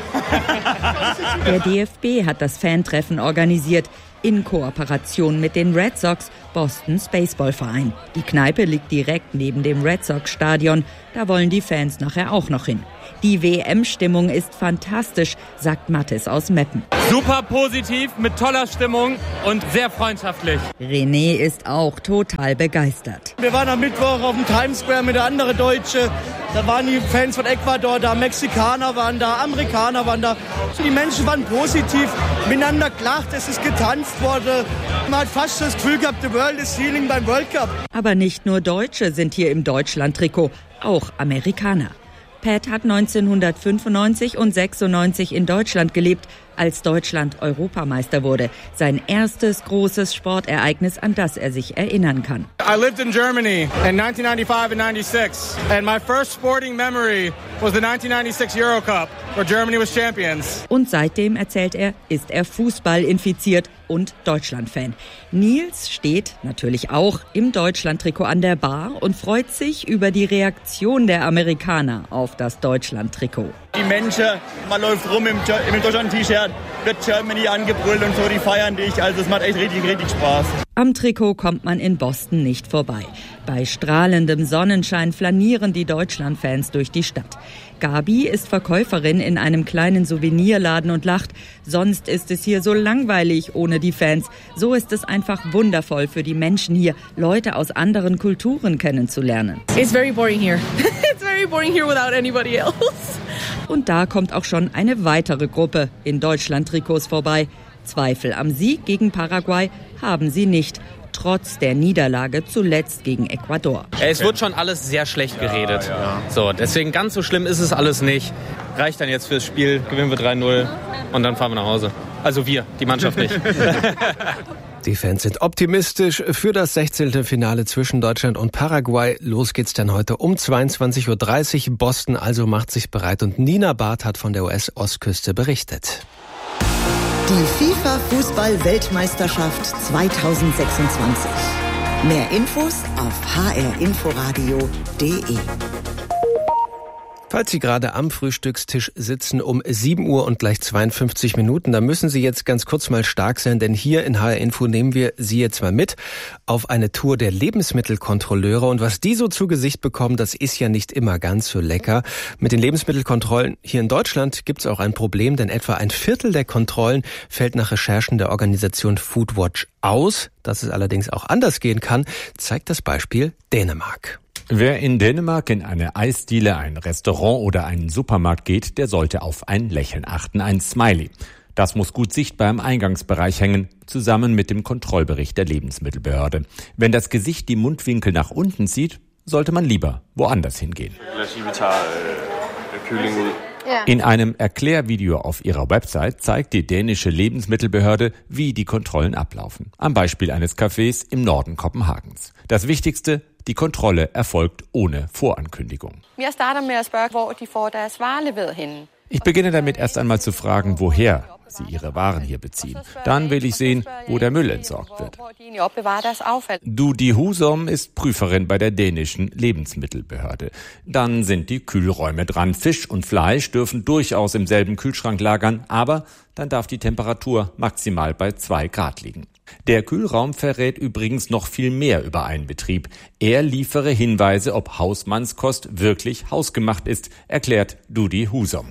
Der D F B hat das Fantreffen organisiert. In Kooperation mit den Red Sox, Bostons Baseballverein. Die Kneipe liegt direkt neben dem Red Sox Stadion. Da wollen die Fans nachher auch noch hin. Die W M-Stimmung ist fantastisch, sagt Mathis aus Meppen. Super positiv, mit toller Stimmung und sehr freundschaftlich. René ist auch total begeistert. Wir waren am Mittwoch auf dem Times Square mit der anderen Deutsche. Da waren die Fans von Ecuador da, Mexikaner waren da, Amerikaner waren da. Die Menschen waren positiv, miteinander gelacht, es ist getanzt worden. Man hat fast das Gefühl gehabt, the world is healing beim World Cup. Aber nicht nur Deutsche sind hier im Deutschland-Trikot, auch Amerikaner. Pat hat neunzehnhundertfünfundneunzig und sechsundneunzig in Deutschland gelebt, als Deutschland Europameister wurde. Sein erstes großes Sportereignis, an das er sich erinnern kann. I lived in Germany in nineteen ninety-five and ninety-six, and my first sporting memory was the nineteen ninety-six Euro Cup, where Germany was champions. Und seitdem, erzählt er, ist er Fußball infiziert und Deutschland-Fan. Nils steht natürlich auch im Deutschland-Trikot an der Bar und freut sich über die Reaktion der Amerikaner auf das Deutschland-Trikot. Die Menschen, man läuft rum im, im Deutschland-T-Shirt, wird Germany angebrüllt und so, die feiern dich. Also es macht echt richtig, richtig Spaß. Am Trikot kommt man in Boston nicht vorbei. Bei strahlendem Sonnenschein flanieren die Deutschland-Fans durch die Stadt. Gabi ist Verkäuferin in einem kleinen Souvenirladen und lacht. Sonst ist es hier so langweilig ohne die Fans. So ist es einfach wundervoll für die Menschen hier, Leute aus anderen Kulturen kennenzulernen. It's very boring here. It's very boring here without anybody else. Und da kommt auch schon eine weitere Gruppe in Deutschland-Trikots vorbei. Zweifel am Sieg gegen Paraguay haben sie nicht, trotz der Niederlage zuletzt gegen Ecuador. Es wird schon alles sehr schlecht geredet. Ja, ja. So, deswegen ganz so schlimm ist es alles nicht. Reicht dann jetzt fürs Spiel, gewinnen wir drei null und dann fahren wir nach Hause. Also wir, die Mannschaft nicht. Die Fans sind optimistisch für das Sechzehntelfinale zwischen Deutschland und Paraguay. Los geht's dann heute um zweiundzwanzig Uhr dreißig. Boston also macht sich bereit und Nina Barth hat von der U S-Ostküste berichtet. Die FIFA-Fußball-Weltmeisterschaft zweitausendsechsundzwanzig. Mehr Infos auf h r inforadio punkt d e. Falls Sie gerade am Frühstückstisch sitzen um sieben Uhr und gleich zweiundfünfzig Minuten, dann müssen Sie jetzt ganz kurz mal stark sein, denn hier in H R Info nehmen wir Sie jetzt mal mit auf eine Tour der Lebensmittelkontrolleure. Und was die so zu Gesicht bekommen, das ist ja nicht immer ganz so lecker. Mit den Lebensmittelkontrollen hier in Deutschland gibt es auch ein Problem, denn etwa ein Viertel der Kontrollen fällt nach Recherchen der Organisation Foodwatch aus. Dass es allerdings auch anders gehen kann, zeigt das Beispiel Dänemark. Wer in Dänemark in eine Eisdiele, ein Restaurant oder einen Supermarkt geht, der sollte auf ein Lächeln achten, ein Smiley. Das muss gut sichtbar im Eingangsbereich hängen, zusammen mit dem Kontrollbericht der Lebensmittelbehörde. Wenn das Gesicht die Mundwinkel nach unten zieht, sollte man lieber woanders hingehen. In einem Erklärvideo auf ihrer Website zeigt die dänische Lebensmittelbehörde, wie die Kontrollen ablaufen. Am Beispiel eines Cafés im Norden Kopenhagens. Das Wichtigste: die Kontrolle erfolgt ohne Vorankündigung. Ich beginne damit erst einmal zu fragen, woher sie ihre Waren hier beziehen. Dann will ich sehen, wo der Müll entsorgt wird. Dudi Husom ist Prüferin bei der dänischen Lebensmittelbehörde. Dann sind die Kühlräume dran. Fisch und Fleisch dürfen durchaus im selben Kühlschrank lagern, aber dann darf die Temperatur maximal bei zwei Grad liegen. Der Kühlraum verrät übrigens noch viel mehr über einen Betrieb. Er liefere Hinweise, ob Hausmannskost wirklich hausgemacht ist, erklärt Dudi Husom.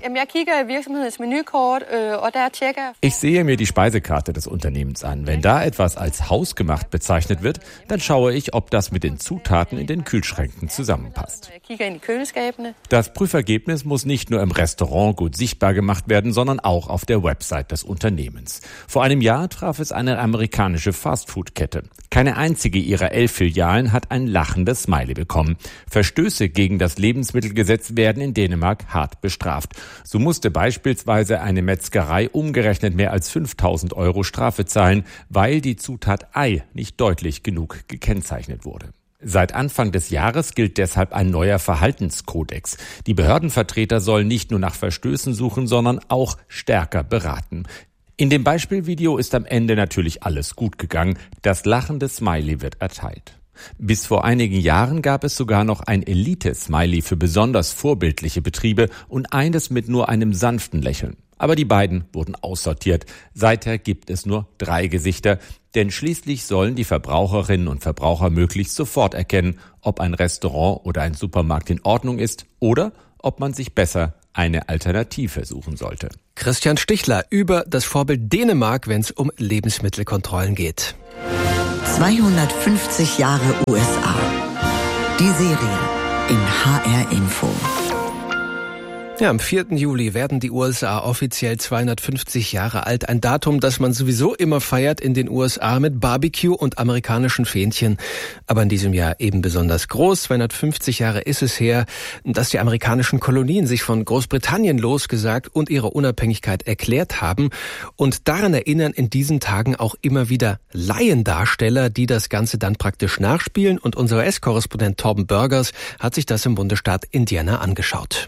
Ich sehe mir die Speisekarte des Unternehmens an. Wenn da etwas als hausgemacht bezeichnet wird, dann schaue ich, ob das mit den Zutaten in den Kühlschränken zusammenpasst. Das Prüfergebnis muss nicht nur im Restaurant gut sichtbar gemacht werden, sondern auch auf der Website des Unternehmens. Vor einem Jahr traf es eine amerikanische Fastfood-Kette. Keine einzige ihrer elf Filialen hat ein lachendes Smiley bekommen. Verstöße gegen das Lebensmittelgesetz werden in Dänemark hart bestraft. So musste beispielsweise eine Metzgerei umgerechnet mehr als fünftausend Euro Strafe zahlen, weil die Zutat Ei nicht deutlich genug gekennzeichnet wurde. Seit Anfang des Jahres gilt deshalb ein neuer Verhaltenskodex. Die Behördenvertreter sollen nicht nur nach Verstößen suchen, sondern auch stärker beraten. In dem Beispielvideo ist am Ende natürlich alles gut gegangen. Das lachende Smiley wird erteilt. Bis vor einigen Jahren gab es sogar noch ein Elite-Smiley für besonders vorbildliche Betriebe und eines mit nur einem sanften Lächeln. Aber die beiden wurden aussortiert. Seither gibt es nur drei Gesichter, denn schließlich sollen die Verbraucherinnen und Verbraucher möglichst sofort erkennen, ob ein Restaurant oder ein Supermarkt in Ordnung ist oder ob man sich besser eine Alternative suchen sollte. Christian Stichler über das Vorbild Dänemark, wenn es um Lebensmittelkontrollen geht. zweihundertfünfzig Jahre U S A. Die Serie in H R Info. Ja, am vierten Juli werden die U S A offiziell zweihundertfünfzig Jahre alt. Ein Datum, das man sowieso immer feiert in den U S A mit Barbecue und amerikanischen Fähnchen. Aber in diesem Jahr eben besonders groß. zweihundertfünfzig Jahre ist es her, dass die amerikanischen Kolonien sich von Großbritannien losgesagt und ihre Unabhängigkeit erklärt haben. Und daran erinnern in diesen Tagen auch immer wieder Laiendarsteller, die das Ganze dann praktisch nachspielen. Und unser U S-Korrespondent Torben Burgers hat sich das im Bundesstaat Indiana angeschaut.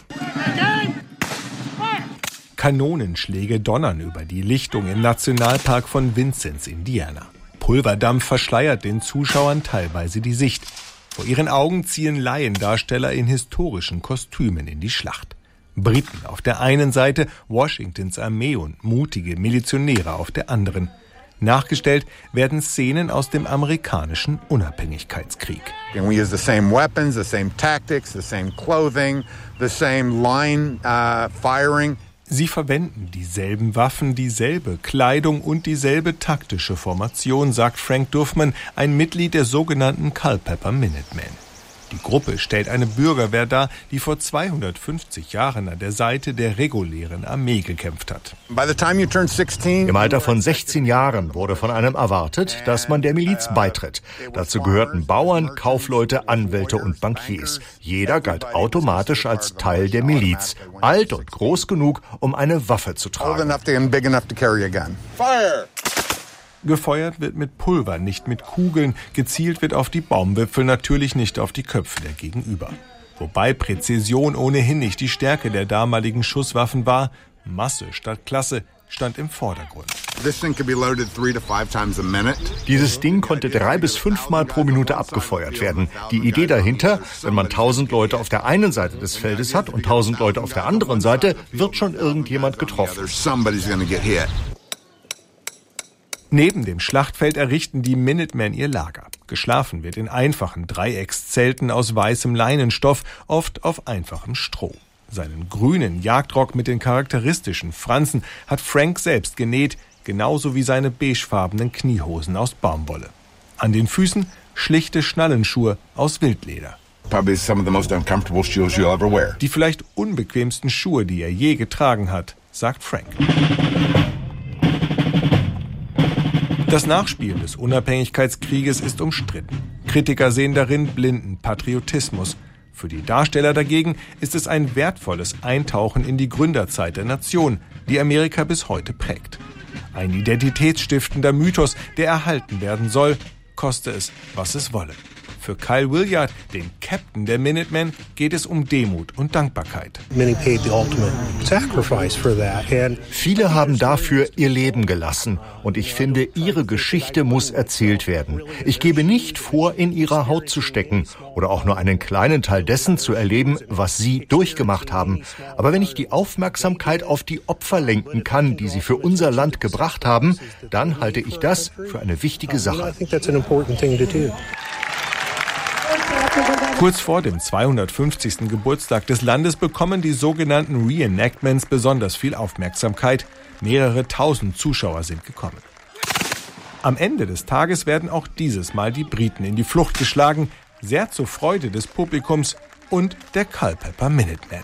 Kanonenschläge donnern über die Lichtung im Nationalpark von Vincennes, Indiana. Pulverdampf verschleiert den Zuschauern teilweise die Sicht. Vor ihren Augen ziehen Laiendarsteller in historischen Kostümen in die Schlacht. Briten auf der einen Seite, Washingtons Armee und mutige Milizionäre auf der anderen. Nachgestellt werden Szenen aus dem amerikanischen Unabhängigkeitskrieg. And we use the same weapons, the same tactics, the same clothing, the same line uh, firing. Sie verwenden dieselben Waffen, dieselbe Kleidung und dieselbe taktische Formation, sagt Frank Duffman, ein Mitglied der sogenannten Culpeper Minutemen. Die Gruppe stellt eine Bürgerwehr dar, die vor zweihundertfünfzig Jahren an der Seite der regulären Armee gekämpft hat. Im Alter von sechzehn Jahren wurde von einem erwartet, dass man der Miliz beitritt. Dazu gehörten Bauern, Kaufleute, Anwälte und Bankiers. Jeder galt automatisch als Teil der Miliz, alt und groß genug, um eine Waffe zu tragen. Gefeuert wird mit Pulver, nicht mit Kugeln. Gezielt wird auf die Baumwipfel, natürlich nicht auf die Köpfe der Gegenüber. Wobei Präzision ohnehin nicht die Stärke der damaligen Schusswaffen war. Masse statt Klasse stand im Vordergrund. Dieses Ding konnte drei bis fünfmal pro Minute abgefeuert werden. Die Idee dahinter, wenn man tausend Leute auf der einen Seite des Feldes hat und tausend Leute auf der anderen Seite, wird schon irgendjemand getroffen. Neben dem Schlachtfeld errichten die Minutemen ihr Lager. Geschlafen wird in einfachen Dreieckszelten aus weißem Leinenstoff, oft auf einfachem Stroh. Seinen grünen Jagdrock mit den charakteristischen Fransen hat Frank selbst genäht, genauso wie seine beigefarbenen Kniehosen aus Baumwolle. An den Füßen schlichte Schnallenschuhe aus Wildleder. Die vielleicht unbequemsten Schuhe, die er je getragen hat, sagt Frank. Das Nachspielen des Unabhängigkeitskrieges ist umstritten. Kritiker sehen darin blinden Patriotismus. Für die Darsteller dagegen ist es ein wertvolles Eintauchen in die Gründerzeit der Nation, die Amerika bis heute prägt. Ein identitätsstiftender Mythos, der erhalten werden soll, koste es, was es wolle. Für Kyle Williard, den Captain der Minutemen, geht es um Demut und Dankbarkeit. Viele haben dafür ihr Leben gelassen und ich finde, ihre Geschichte muss erzählt werden. Ich gebe nicht vor, in ihrer Haut zu stecken oder auch nur einen kleinen Teil dessen zu erleben, was sie durchgemacht haben. Aber wenn ich die Aufmerksamkeit auf die Opfer lenken kann, die sie für unser Land gebracht haben, dann halte ich das für eine wichtige Sache. Kurz vor dem zweihundertfünfzigsten Geburtstag des Landes bekommen die sogenannten Reenactments besonders viel Aufmerksamkeit. Mehrere tausend Zuschauer sind gekommen. Am Ende des Tages werden auch dieses Mal die Briten in die Flucht geschlagen, sehr zur Freude des Publikums und der Culpeper Minutemen.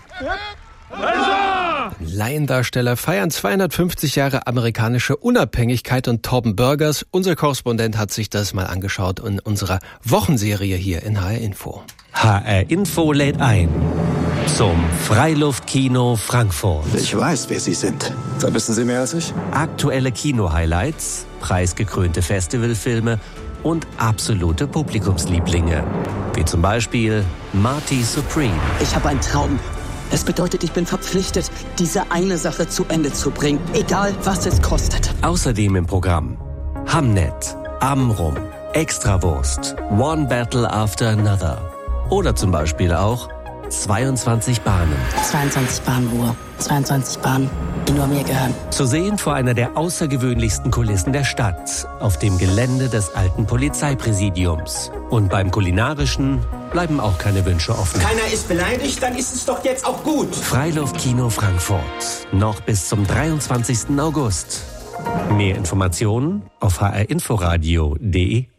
Laiendarsteller feiern zweihundertfünfzig Jahre amerikanische Unabhängigkeit und Torben Burgers, unser Korrespondent, hat sich das mal angeschaut in unserer Wochenserie hier in H R Info. H R Info lädt ein zum Freiluftkino Frankfurt. Ich weiß, wer Sie sind. Da wissen Sie mehr als ich. Aktuelle Kino-Highlights, preisgekrönte Festivalfilme und absolute Publikumslieblinge. Wie zum Beispiel Marty Supreme. Ich habe einen Traum. Es bedeutet, ich bin verpflichtet, diese eine Sache zu Ende zu bringen, egal was es kostet. Außerdem im Programm Hamnet, Amrum, Extrawurst, One Battle After Another. Oder zum Beispiel auch zweiundzwanzig Bahnen. zweiundzwanzig Bahnen Ruhe. zweiundzwanzig Bahnen, die nur mir gehören. Zu sehen vor einer der außergewöhnlichsten Kulissen der Stadt, auf dem Gelände des alten Polizeipräsidiums. Und beim Kulinarischen bleiben auch keine Wünsche offen. Keiner ist beleidigt, dann ist es doch jetzt auch gut. Freiluftkino Frankfurt. Noch bis zum dreiundzwanzigsten August. Mehr Informationen auf h r inforadio punkt d e.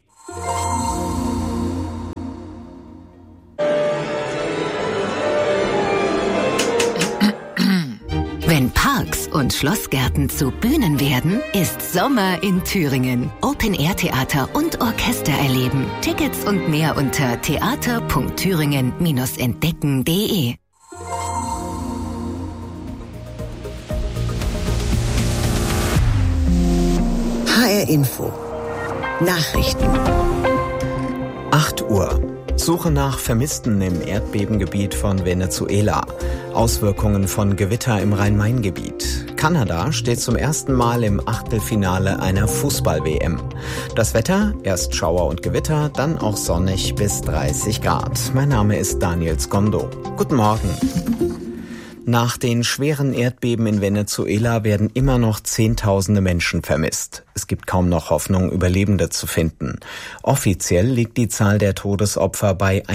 Wenn Parks und Schlossgärten zu Bühnen werden, ist Sommer in Thüringen. Open-Air-Theater und Orchester erleben. Tickets und mehr unter theater punkt thüringen dash entdecken punkt d e. H R Info. Nachrichten. acht Uhr. Suche nach Vermissten im Erdbebengebiet von Venezuela. Auswirkungen von Gewitter im Rhein-Main-Gebiet. Kanada steht zum ersten Mal im Achtelfinale einer Fußball-W M. Das Wetter, erst Schauer und Gewitter, dann auch sonnig bis dreißig Grad. Mein Name ist Daniel Skondo. Guten Morgen. Nach den schweren Erdbeben in Venezuela werden immer noch Zehntausende Menschen vermisst. Es gibt kaum noch Hoffnung, Überlebende zu finden. Offiziell liegt die Zahl der Todesopfer bei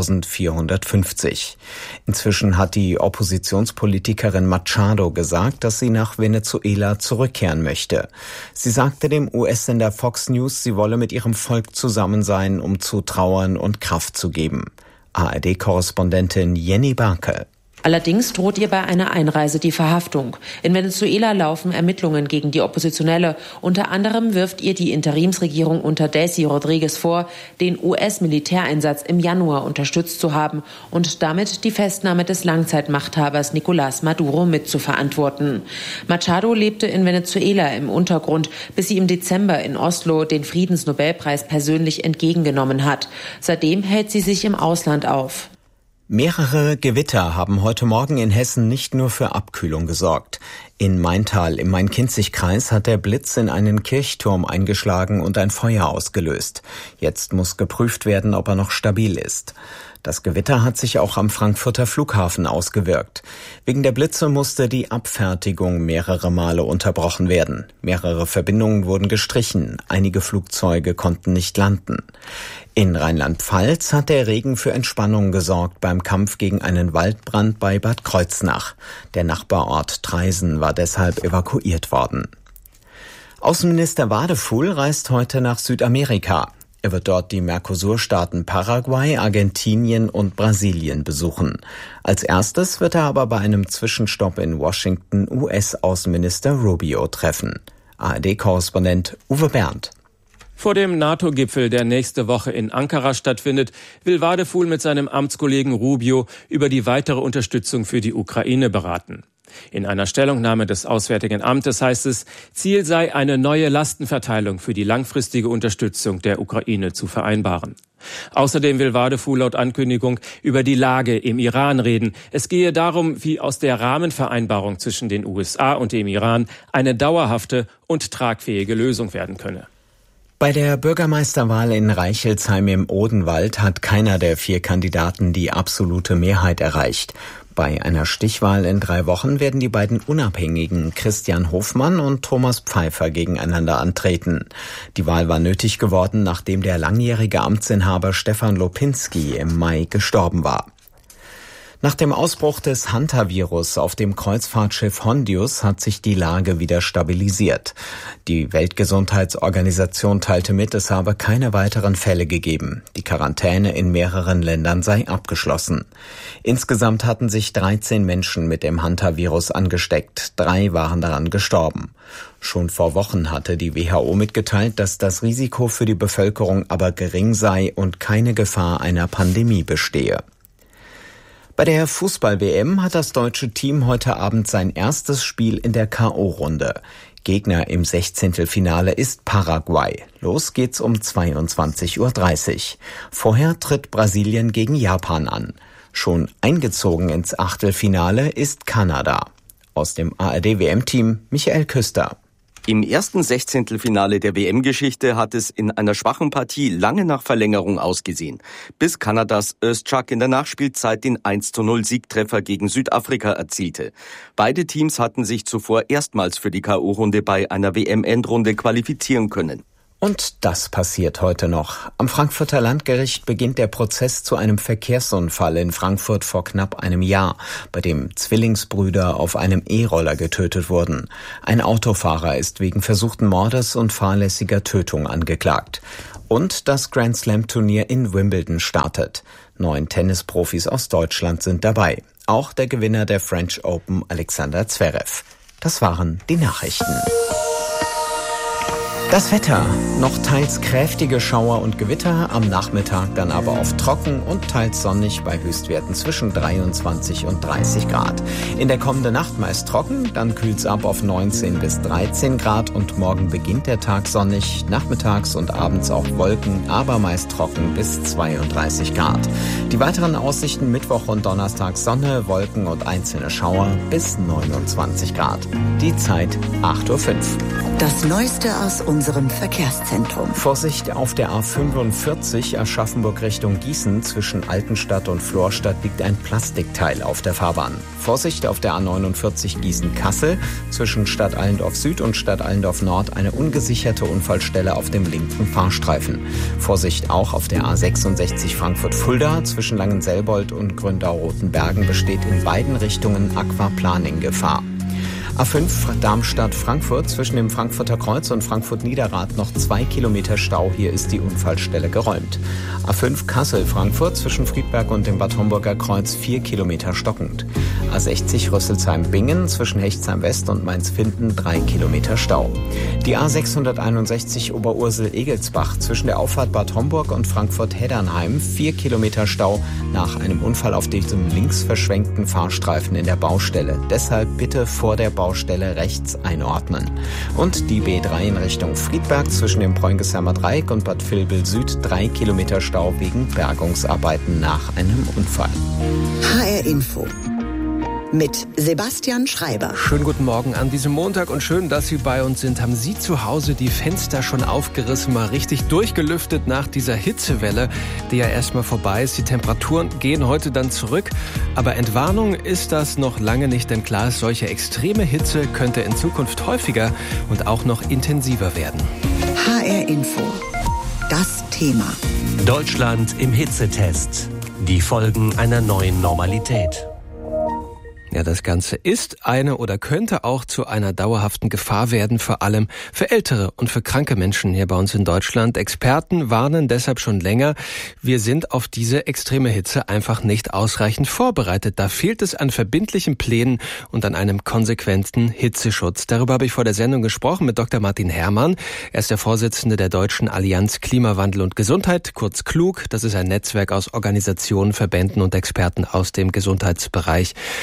eintausendvierhundertfünfzig. Inzwischen hat die Oppositionspolitikerin Machado gesagt, dass sie nach Venezuela zurückkehren möchte. Sie sagte dem U S-Sender Fox News, sie wolle mit ihrem Volk zusammen sein, um zu trauern und Kraft zu geben. A R D-Korrespondentin Jenny Barke. Allerdings droht ihr bei einer Einreise die Verhaftung. In Venezuela laufen Ermittlungen gegen die Oppositionelle. Unter anderem wirft ihr die Interimsregierung unter Delcy Rodriguez vor, den U S-Militäreinsatz im Januar unterstützt zu haben und damit die Festnahme des Langzeitmachthabers Nicolás Maduro mitzuverantworten. Machado lebte in Venezuela im Untergrund, bis sie im Dezember in Oslo den Friedensnobelpreis persönlich entgegengenommen hat. Seitdem hält sie sich im Ausland auf. Mehrere Gewitter haben heute Morgen in Hessen nicht nur für Abkühlung gesorgt. In Maintal im Main-Kinzig-Kreis hat der Blitz in einen Kirchturm eingeschlagen und ein Feuer ausgelöst. Jetzt muss geprüft werden, ob er noch stabil ist. Das Gewitter hat sich auch am Frankfurter Flughafen ausgewirkt. Wegen der Blitze musste die Abfertigung mehrere Male unterbrochen werden. Mehrere Verbindungen wurden gestrichen. Einige Flugzeuge konnten nicht landen. In Rheinland-Pfalz hat der Regen für Entspannung gesorgt beim Kampf gegen einen Waldbrand bei Bad Kreuznach. Der Nachbarort Traisen war deshalb evakuiert worden. Außenminister Wadefuhl reist heute nach Südamerika. Er wird dort die Mercosur-Staaten Paraguay, Argentinien und Brasilien besuchen. Als erstes wird er aber bei einem Zwischenstopp in Washington U S-Außenminister Rubio treffen. A R D-Korrespondent Uwe Berndt. Vor dem NATO-Gipfel, der nächste Woche in Ankara stattfindet, will Wadefuhl mit seinem Amtskollegen Rubio über die weitere Unterstützung für die Ukraine beraten. In einer Stellungnahme des Auswärtigen Amtes heißt es, Ziel sei, eine neue Lastenverteilung für die langfristige Unterstützung der Ukraine zu vereinbaren. Außerdem will Wadefuhl laut Ankündigung über die Lage im Iran reden. Es gehe darum, wie aus der Rahmenvereinbarung zwischen den U S A und dem Iran eine dauerhafte und tragfähige Lösung werden könne. Bei der Bürgermeisterwahl in Reichelsheim im Odenwald hat keiner der vier Kandidaten die absolute Mehrheit erreicht. Bei einer Stichwahl in drei Wochen werden die beiden Unabhängigen Christian Hofmann und Thomas Pfeiffer gegeneinander antreten. Die Wahl war nötig geworden, nachdem der langjährige Amtsinhaber Stefan Lopinski im Mai gestorben war. Nach dem Ausbruch des Hantavirus auf dem Kreuzfahrtschiff Hondius hat sich die Lage wieder stabilisiert. Die Weltgesundheitsorganisation teilte mit, es habe keine weiteren Fälle gegeben. Die Quarantäne in mehreren Ländern sei abgeschlossen. Insgesamt hatten sich dreizehn Menschen mit dem Hantavirus angesteckt. Drei waren daran gestorben. Schon vor Wochen hatte die W H O mitgeteilt, dass das Risiko für die Bevölkerung aber gering sei und keine Gefahr einer Pandemie bestehe. Bei der Fußball-W M hat das deutsche Team heute Abend sein erstes Spiel in der K O-Runde. Gegner im Sechzehntelfinale ist Paraguay. Los geht's um zweiundzwanzig Uhr dreißig. Vorher tritt Brasilien gegen Japan an. Schon eingezogen ins Achtelfinale ist Kanada. Aus dem A R D-W M-Team Michael Küster. Im ersten Sechzehntelfinale der W M-Geschichte hat es in einer schwachen Partie lange nach Verlängerung ausgesehen, bis Kanadas Özçak in der Nachspielzeit den eins zu null Siegtreffer gegen Südafrika erzielte. Beide Teams hatten sich zuvor erstmals für die K O-Runde bei einer W M-Endrunde qualifizieren können. Und das passiert heute noch. Am Frankfurter Landgericht beginnt der Prozess zu einem Verkehrsunfall in Frankfurt vor knapp einem Jahr, bei dem Zwillingsbrüder auf einem E-Roller getötet wurden. Ein Autofahrer ist wegen versuchten Mordes und fahrlässiger Tötung angeklagt. Und das Grand-Slam-Turnier in Wimbledon startet. Neun Tennisprofis aus Deutschland sind dabei. Auch der Gewinner der French Open, Alexander Zverev. Das waren die Nachrichten. Das Wetter. Noch teils kräftige Schauer und Gewitter, am Nachmittag dann aber oft trocken und teils sonnig bei Höchstwerten zwischen dreiundzwanzig und dreißig Grad. In der kommenden Nacht meist trocken, dann kühlt's ab auf neunzehn bis dreizehn Grad und morgen beginnt der Tag sonnig, nachmittags und abends auch Wolken, aber meist trocken bis zweiunddreißig Grad. Die weiteren Aussichten Mittwoch und Donnerstag Sonne, Wolken und einzelne Schauer bis neunundzwanzig Grad. Die Zeit acht Uhr fünf. Das Neueste aus unserem Verkehrszentrum. Vorsicht auf der A fünfundvierzig Aschaffenburg Richtung Gießen. Zwischen Altenstadt und Florstadt liegt ein Plastikteil auf der Fahrbahn. Vorsicht auf der A neunundvierzig Gießen-Kassel. Zwischen Stadt Allendorf Süd und Stadt Allendorf Nord eine ungesicherte Unfallstelle auf dem linken Fahrstreifen. Vorsicht auch auf der A sechsundsechzig Frankfurt-Fulda. Zwischen Langenselbold und Gründau-Rotenbergen besteht in beiden Richtungen Aquaplaning-Gefahr. A fünf Darmstadt-Frankfurt, zwischen dem Frankfurter Kreuz und Frankfurt-Niederrad noch zwei Kilometer Stau. Hier ist die Unfallstelle geräumt. A fünf Kassel-Frankfurt, zwischen Friedberg und dem Bad Homburger Kreuz vier Kilometer stockend. A sechzig Rüsselsheim-Bingen, zwischen Hechtsheim-West und Mainz-Finden drei Kilometer Stau. Die A sechshunderteinundsechzig Oberursel-Egelsbach, zwischen der Auffahrt Bad Homburg und Frankfurt-Heddernheim vier Kilometer Stau nach einem Unfall auf diesem links verschwenkten Fahrstreifen in der Baustelle. Deshalb bitte vor der Baustelle Baustelle rechts einordnen. Und die B drei in Richtung Friedberg zwischen dem Preungesheimer Dreieck und Bad Vilbel Süd drei Kilometer Stau wegen Bergungsarbeiten nach einem Unfall. H R Info mit Sebastian Schreiber. Schönen guten Morgen an diesem Montag und schön, dass Sie bei uns sind. Haben Sie zu Hause die Fenster schon aufgerissen, mal richtig durchgelüftet nach dieser Hitzewelle, die ja erstmal vorbei ist. Die Temperaturen gehen heute dann zurück, aber Entwarnung ist das noch lange nicht, denn klar ist, solche extreme Hitze könnte in Zukunft häufiger und auch noch intensiver werden. H R Info. Das Thema. Deutschland im Hitzetest. Die Folgen einer neuen Normalität. Ja, das Ganze ist eine oder könnte auch zu einer dauerhaften Gefahr werden, vor allem für ältere und für kranke Menschen hier bei uns in Deutschland. Experten warnen deshalb schon länger, wir sind auf diese extreme Hitze einfach nicht ausreichend vorbereitet. Da fehlt es an verbindlichen Plänen und an einem konsequenten Hitzeschutz. Darüber habe ich vor der Sendung gesprochen mit Doktor Martin Herrmann. Er ist der Vorsitzende der Deutschen Allianz Klimawandel und Gesundheit, kurz KLUG. Das ist ein Netzwerk aus Organisationen, Verbänden und Experten aus dem Gesundheitsbereich. Und ich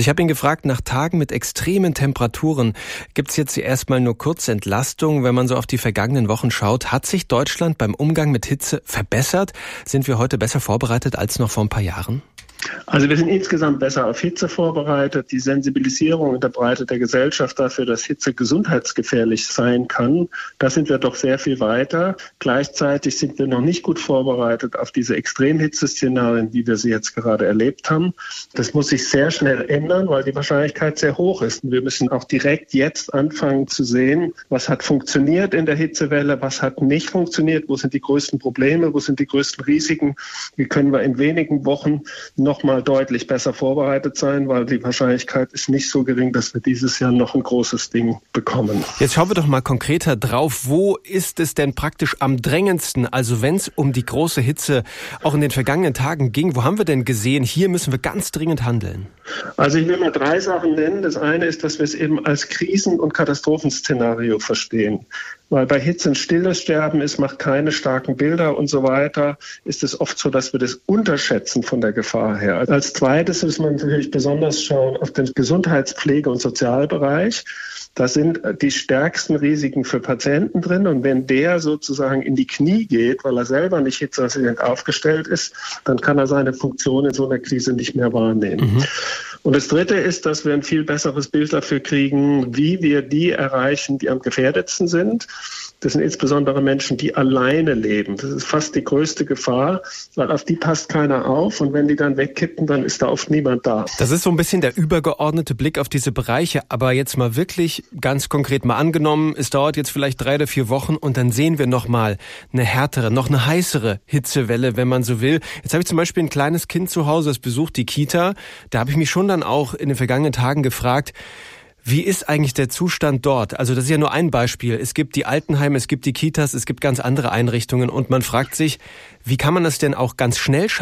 Ich habe ihn gefragt, nach Tagen mit extremen Temperaturen gibt es jetzt erstmal nur kurze Entlastung. Wenn man so auf die vergangenen Wochen schaut, hat sich Deutschland beim Umgang mit Hitze verbessert? Sind wir heute besser vorbereitet als noch vor ein paar Jahren? Also wir sind insgesamt besser auf Hitze vorbereitet. Die Sensibilisierung in der Breite der Gesellschaft dafür, dass Hitze gesundheitsgefährlich sein kann, da sind wir doch sehr viel weiter. Gleichzeitig sind wir noch nicht gut vorbereitet auf diese Extremhitzeszenarien, wie wir sie jetzt gerade erlebt haben. Das muss sich sehr schnell ändern, weil die Wahrscheinlichkeit sehr hoch ist. Und wir müssen auch direkt jetzt anfangen zu sehen, was hat funktioniert in der Hitzewelle, was hat nicht funktioniert, wo sind die größten Probleme, wo sind die größten Risiken, wie können wir in wenigen Wochen noch mal deutlich besser vorbereitet sein, weil die Wahrscheinlichkeit ist nicht so gering, dass wir dieses Jahr noch ein großes Ding bekommen. Jetzt schauen wir doch mal konkreter drauf. Wo ist es denn praktisch am drängendsten? Also wenn es um die große Hitze auch in den vergangenen Tagen ging, wo haben wir denn gesehen, hier müssen wir ganz dringend handeln? Also ich will mal drei Sachen nennen. Das eine ist, dass wir es eben als Krisen- und Katastrophenszenario verstehen. Weil bei Hitze ein stilles Sterben ist, macht keine starken Bilder und so weiter, ist es oft so, dass wir das unterschätzen von der Gefahr her. Als zweites muss man natürlich besonders schauen auf den Gesundheitspflege- und Sozialbereich. Da sind die stärksten Risiken für Patienten drin. Und wenn der sozusagen in die Knie geht, weil er selber nicht hitzeresistent aufgestellt ist, dann kann er seine Funktion in so einer Krise nicht mehr wahrnehmen. Mhm. Und das Dritte ist, dass wir ein viel besseres Bild dafür kriegen, wie wir die erreichen, die am gefährdetsten sind. Das sind insbesondere Menschen, die alleine leben. Das ist fast die größte Gefahr, weil auf die passt keiner auf. Und wenn die dann wegkippen, dann ist da oft niemand da. Das ist so ein bisschen der übergeordnete Blick auf diese Bereiche. Aber jetzt mal wirklich ganz konkret mal angenommen, es dauert jetzt vielleicht drei oder vier Wochen und dann sehen wir noch mal eine härtere, noch eine heißere Hitzewelle, wenn man so will. Jetzt habe ich zum Beispiel ein kleines Kind zu Hause, das besucht die Kita. Da habe ich mich schon dann auch in den vergangenen Tagen gefragt, wie ist eigentlich der Zustand dort? Also das ist ja nur ein Beispiel. Es gibt die Altenheime, es gibt die Kitas, es gibt ganz andere Einrichtungen und man fragt sich, wie kann man das denn auch ganz schnell schaffen?